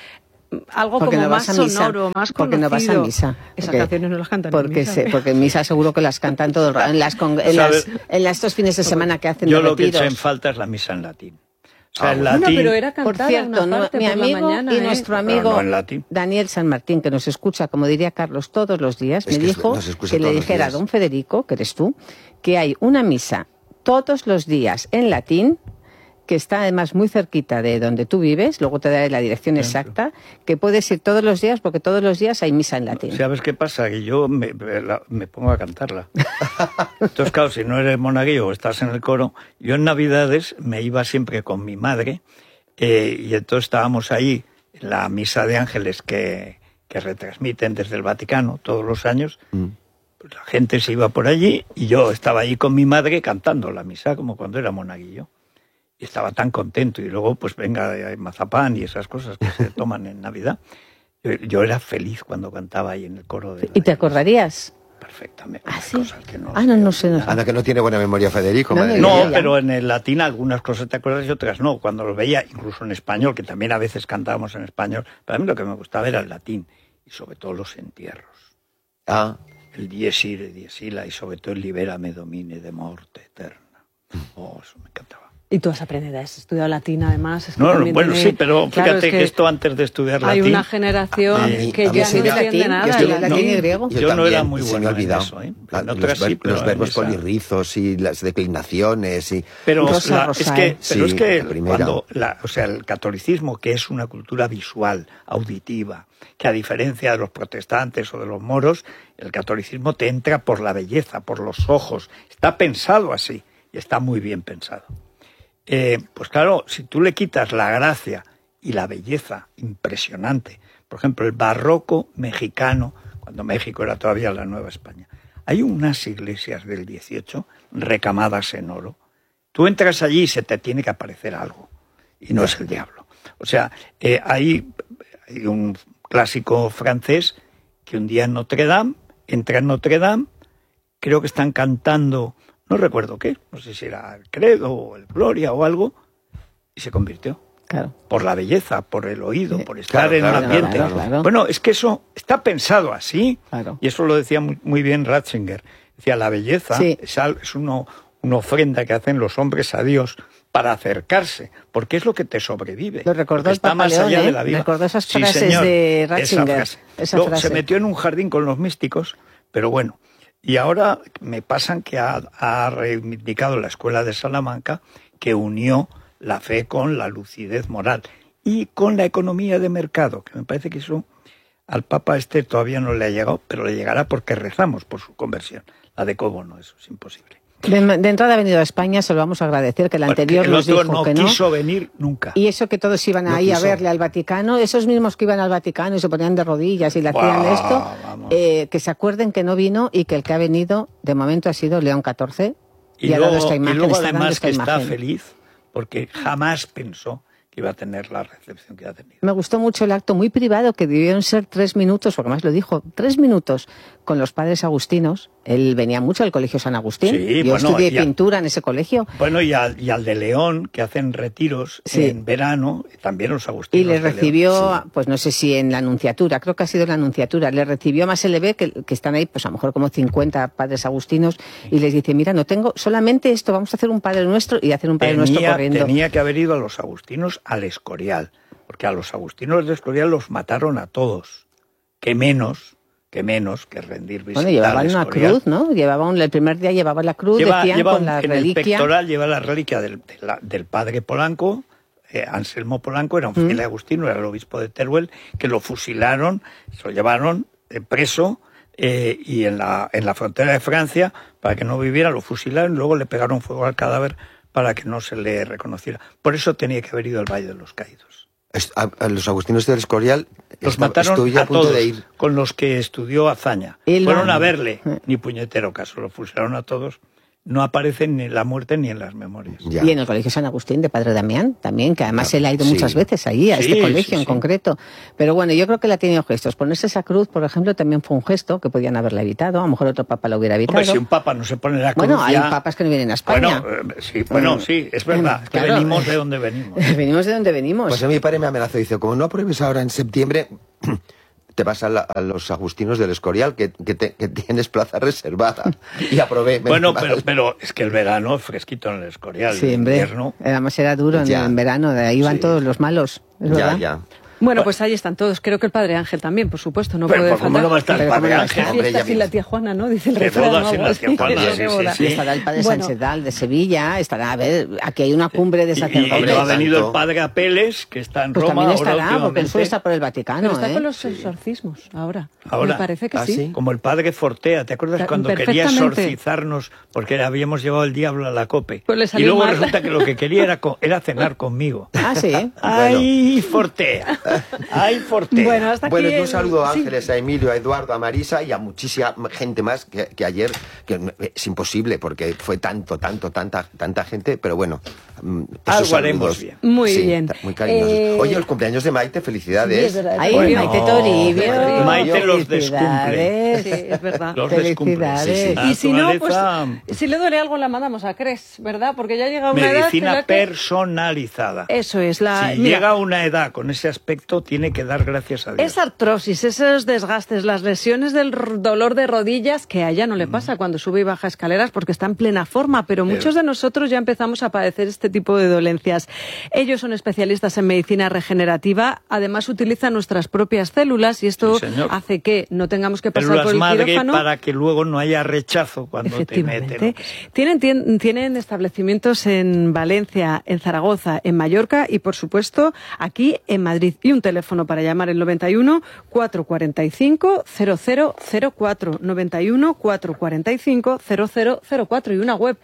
algo porque como no más sonoro, más conocido. Porque no vas a misa. Esas canciones no las cantan en misa. Porque en misa seguro que las cantan todo el rato. En estos fines de semana que hacen yo de lo que retiros. eché en falta es la misa en latín. O sea, en latín... pero era cantada, por cierto, una parte mi por amigo la mañana, y nuestro amigo Daniel San Martín, que nos escucha, como diría Carlos, todos los días, me dijo que le dijera a don Federico, que eres tú, que hay una misa todos los días en latín, que está además muy cerquita de donde tú vives, luego te daré la dirección exacta, que puedes ir todos los días, porque todos los días hay misa en latín. ¿Sabes qué pasa? Que yo me pongo a cantarla. Entonces, claro, si no eres monaguillo o estás en el coro, yo en Navidades me iba siempre con mi madre, y entonces estábamos ahí en la misa de ángeles que retransmiten desde el Vaticano todos los años. Pues la gente se iba por allí y yo estaba allí con mi madre cantando la misa, como cuando era monaguillo. Y estaba tan contento, y luego pues venga mazapán y esas cosas que se toman en Navidad. Yo era feliz cuando cantaba ahí en el coro de... ¿Y te acordarías? Perfectamente. ¿Ah, sí? Cosas que no, no sé. Anda, que no tiene buena memoria Federico. No, pero en el latín algunas cosas te acuerdas y otras no. Cuando lo veía, incluso en español, que también a veces cantábamos en español, para mí lo que me gustaba era el latín, y sobre todo los entierros. El dies irae, dies illa, y sobre todo el libérame domine de morte eterna. Eso me encantaba. Y tú has aprendido, has estudiado latín además. Es que bueno, sí, pero fíjate que esto antes de estudiar latín... Hay una generación que ya no entiende nada. Latín y griego. Yo no era muy bueno en eso. Los verbos polirrizos y las declinaciones. Pero es que cuando el catolicismo, que es una cultura visual, auditiva, que a diferencia de los protestantes o de los moros, el catolicismo te entra por la belleza, por los ojos. Está pensado así, y está muy bien pensado. Pues claro, si tú le quitas la gracia y la belleza impresionante, por ejemplo, el barroco mexicano, cuando México era todavía la Nueva España, hay unas iglesias del 18 recamadas en oro. Tú entras allí y se te tiene que aparecer algo, y no es el diablo. O sea, hay un clásico francés que un día en Notre Dame, entra en Notre Dame, creo que están cantando... No recuerdo qué, no sé si era el Credo o el Gloria o algo, y se convirtió. Claro. Por la belleza, por el oído, por estar en el ambiente. Claro. Bueno, es que eso está pensado así, y eso lo decía muy bien Ratzinger. Decía, la belleza es una ofrenda que hacen los hombres a Dios para acercarse, porque es lo que te sobrevive. Lo recordó el está Papa más León, allá de la vida. Recordó esas frases de Ratzinger. Esa frase. Se metió en un jardín con los místicos, pero bueno. Y ahora me pasan que ha reivindicado la Escuela de Salamanca, que unió la fe con la lucidez moral. y con la economía de mercado, que me parece que eso al Papa todavía no le ha llegado, pero le llegará porque rezamos por su conversión. La de Cobo no, eso es imposible. De entrada ha venido a España, se lo vamos a agradecer, que el anterior nos dijo que no. Quiso venir nunca. Y eso que todos iban ahí a verle al Vaticano, esos mismos que iban al Vaticano y se ponían de rodillas y le hacían esto, que se acuerden que no vino y que el que ha venido de momento ha sido León XIV y ha dado esta imagen. Y luego además que está feliz porque jamás pensó que iba a tener la recepción que ha tenido. Me gustó mucho el acto muy privado, que debieron ser 3 minutos, porque más lo dijo, 3 minutos con los padres agustinos. Él venía mucho al Colegio San Agustín. Sí, yo estudié pintura en ese colegio. Bueno, y al de León, que hacen retiros en verano, también los agustinos. Y le recibió, pues no sé si en la Anunciatura, creo que ha sido en la Anunciatura, le recibió más LB, que están ahí, pues a lo mejor como 50 padres agustinos, y les dice, mira, no tengo solamente esto, vamos a hacer un Padre Nuestro, y hacer un Padre Nuestro corriendo. Tenía que haber ido a los agustinos al Escorial, porque a los agustinos del Escorial los mataron a todos. Que menos que rendir visita. Bueno, llevaban una cruz, ¿no? El primer día llevaban la cruz, decían con la reliquia. En el pectoral lleva la reliquia del padre Polanco, Anselmo Polanco, era un fiel agustino, era el obispo de Teruel, que lo fusilaron, se lo llevaron preso, y en la frontera de Francia, para que no viviera, lo fusilaron y luego le pegaron fuego al cadáver para que no se le reconociera. Por eso tenía que haber ido al Valle de los Caídos. A los agustinos del Escorial los mataron a punto todos, de ir. Con los que estudió Azaña. Fueron a verle, ni puñetero caso, lo fusilaron a todos. No aparecen ni en la muerte ni en las memorias. Ya. Y en el Colegio San Agustín de Padre Damián también, que además él ha ido muchas veces ahí, a este colegio en concreto. Pero bueno, yo creo que él ha tenido gestos. Ponerse esa cruz, por ejemplo, también fue un gesto que podían haberla evitado. A lo mejor otro papa lo hubiera evitado. Hombre, si un papa no se pone la cruz. Bueno, hay papas que no vienen a España. Sí, es verdad. Que venimos de donde venimos. Venimos de donde venimos. Pues a mi padre me amenazó y dice, como no apruebes ahora en septiembre, te vas a los agustinos del Escorial, que tienes plaza reservada. Y aprobé. Bueno, pero es que el verano es fresquito en el Escorial. Sí, el invierno. Además era duro en verano, de ahí van todos los malos. ¿Es verdad? Ya. Bueno, pues ahí están todos. Creo que el Padre Ángel también, por supuesto, no pero puede faltar. ¿Cómo no va a estar el Padre Ángel? Fiesta sin la tía Juana, ¿no? Dice el refrán. Boda sin la tía Juana, sí. Estará el Padre Sanchedal de Sevilla, estará, a ver, aquí hay una cumbre de sacerdotes. Y ha venido el Padre Apeles, que está en Roma. También estará, porque él suele estar por el Vaticano. Pero está con los exorcismos ahora. Me parece que sí. Como el Padre Fortea, ¿te acuerdas cuando quería exorcizarnos porque habíamos llevado el diablo a la cope? Pues y luego resulta que lo que quería era cenar conmigo. Ah, sí. ¡Ay, Fortea! ¡Ay, Fortea! Bueno, yo saludo a Ángeles, a Emilio, a Eduardo, a Marisa y a muchísima gente más que ayer, que es imposible porque fue tanta gente, pero bueno. Algo haremos bien. Muy bien. Muy cariñosos. Oye, el cumpleaños de Maite, felicidades. Sí, es verdad. Maite Toribio. Maite los descumple. Sí, es verdad. Los descumple. Sí. Y si no, pues si le duele algo la mandamos a Cres, ¿verdad? Porque ya llega una medicina edad personalizada. Eso es. Si llega a una edad con ese aspecto, tiene que dar gracias a Dios. Esa artrosis, esos desgastes, las lesiones del dolor de rodillas, que a ella no le pasa cuando sube y baja escaleras porque está en plena forma, pero muchos de nosotros ya empezamos a padecer este tipo de dolencias. Ellos son especialistas en medicina regenerativa, además utilizan nuestras propias células y esto hace que no tengamos que pasar por el quirófano. Para que luego no haya rechazo cuando te meten. Tienen establecimientos en Valencia, en Zaragoza, en Mallorca y, por supuesto, aquí en Madrid. Y un teléfono para llamar el 91 445 0004, 91 445 0004 y una web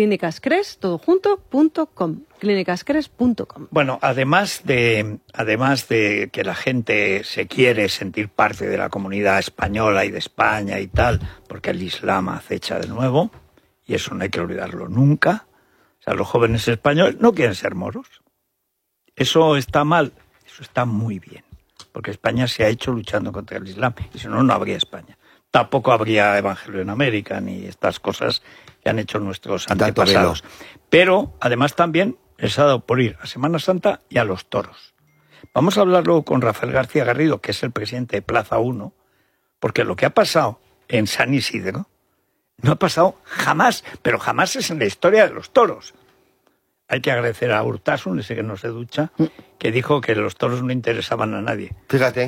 clínicascres.com, clínicascres.com. Bueno, además de que la gente se quiere sentir parte de la comunidad española y de España y tal, porque el Islam acecha de nuevo, y eso no hay que olvidarlo nunca. O sea, los jóvenes españoles no quieren ser moros. Eso está mal, eso está muy bien, porque España se ha hecho luchando contra el Islam, y si no, no habría España. Tampoco habría Evangelio en América, ni estas cosas que han hecho nuestros antepasados. Pero, además, también les ha dado por ir a Semana Santa y a los toros. Vamos a hablar luego con Rafael García Garrido, que es el presidente de Plaza 1, porque lo que ha pasado en San Isidro no ha pasado jamás, pero jamás es en la historia de los toros. Hay que agradecer a Urtasun, ese que no se ducha, que dijo que los toros no interesaban a nadie. Fíjate.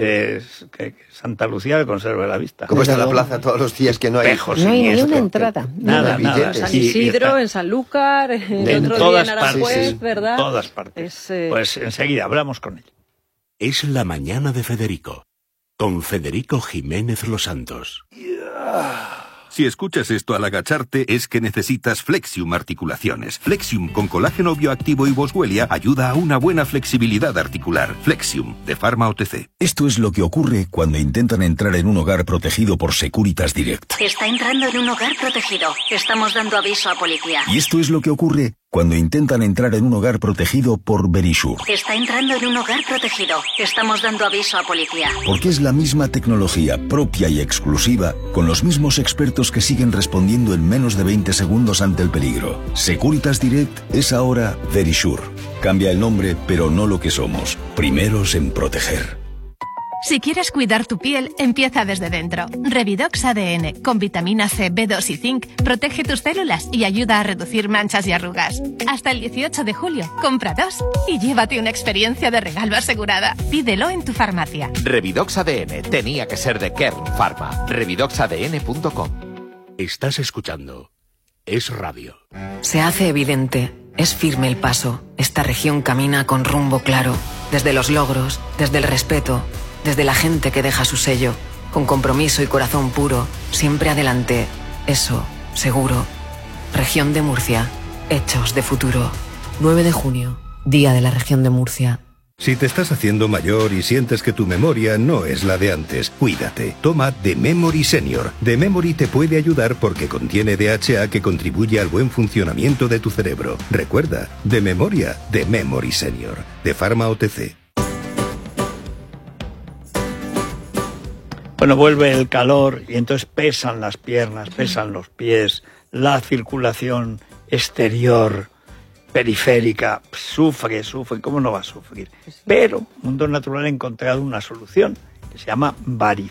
que Santa Lucía le conserve la vista. ¿Cómo está la plaza todos los días que no hay? No hay ni una entrada. Nada. En San Isidro, en Sanlúcar, el otro día en Aranjuez, ¿verdad? En todas partes. Pues enseguida hablamos con él. Es la mañana de Federico, con Federico Jiménez Los Santos. Si escuchas esto al agacharte, es que necesitas Flexium Articulaciones. Flexium con colágeno bioactivo y boswellia ayuda a una buena flexibilidad articular. Flexium, de Pharma OTC. Esto es lo que ocurre cuando intentan entrar en un hogar protegido por Securitas Direct. Está entrando en un hogar protegido. Estamos dando aviso a policía. Y esto es lo que ocurre cuando intentan entrar en un hogar protegido por Verisure. Está entrando en un hogar protegido. Estamos dando aviso a policía. Porque es la misma tecnología propia y exclusiva, con los mismos expertos que siguen respondiendo en menos de 20 segundos ante el peligro. Securitas Direct es ahora Verisure. Cambia el nombre, pero no lo que somos. Primeros en proteger. Si quieres cuidar tu piel, empieza desde dentro. Revidox ADN, con vitamina C, B2 y zinc, protege tus células y ayuda a reducir manchas y arrugas. Hasta el 18 de julio, compra 2 y llévate una experiencia de regalo asegurada. Pídelo en tu farmacia. Revidox ADN tenía que ser de Kern Pharma. Revidoxadn.com. Estás escuchando Es Radio. Se hace evidente, es firme el paso. Esta región camina con rumbo claro, desde los logros, desde el respeto, desde la gente que deja su sello, con compromiso y corazón puro, siempre adelante. Eso, seguro. Región de Murcia, hechos de futuro. 9 de junio, Día de la Región de Murcia. Si te estás haciendo mayor y sientes que tu memoria no es la de antes, cuídate. Toma The Memory Senior. The Memory te puede ayudar porque contiene DHA que contribuye al buen funcionamiento de tu cerebro. Recuerda, de memoria, The Memory Senior, de Pharma OTC. Bueno, vuelve el calor y entonces pesan las piernas, pesan los pies, la circulación exterior, periférica, sufre, ¿cómo no va a sufrir? Pero Mundo Natural ha encontrado una solución que se llama Variflex.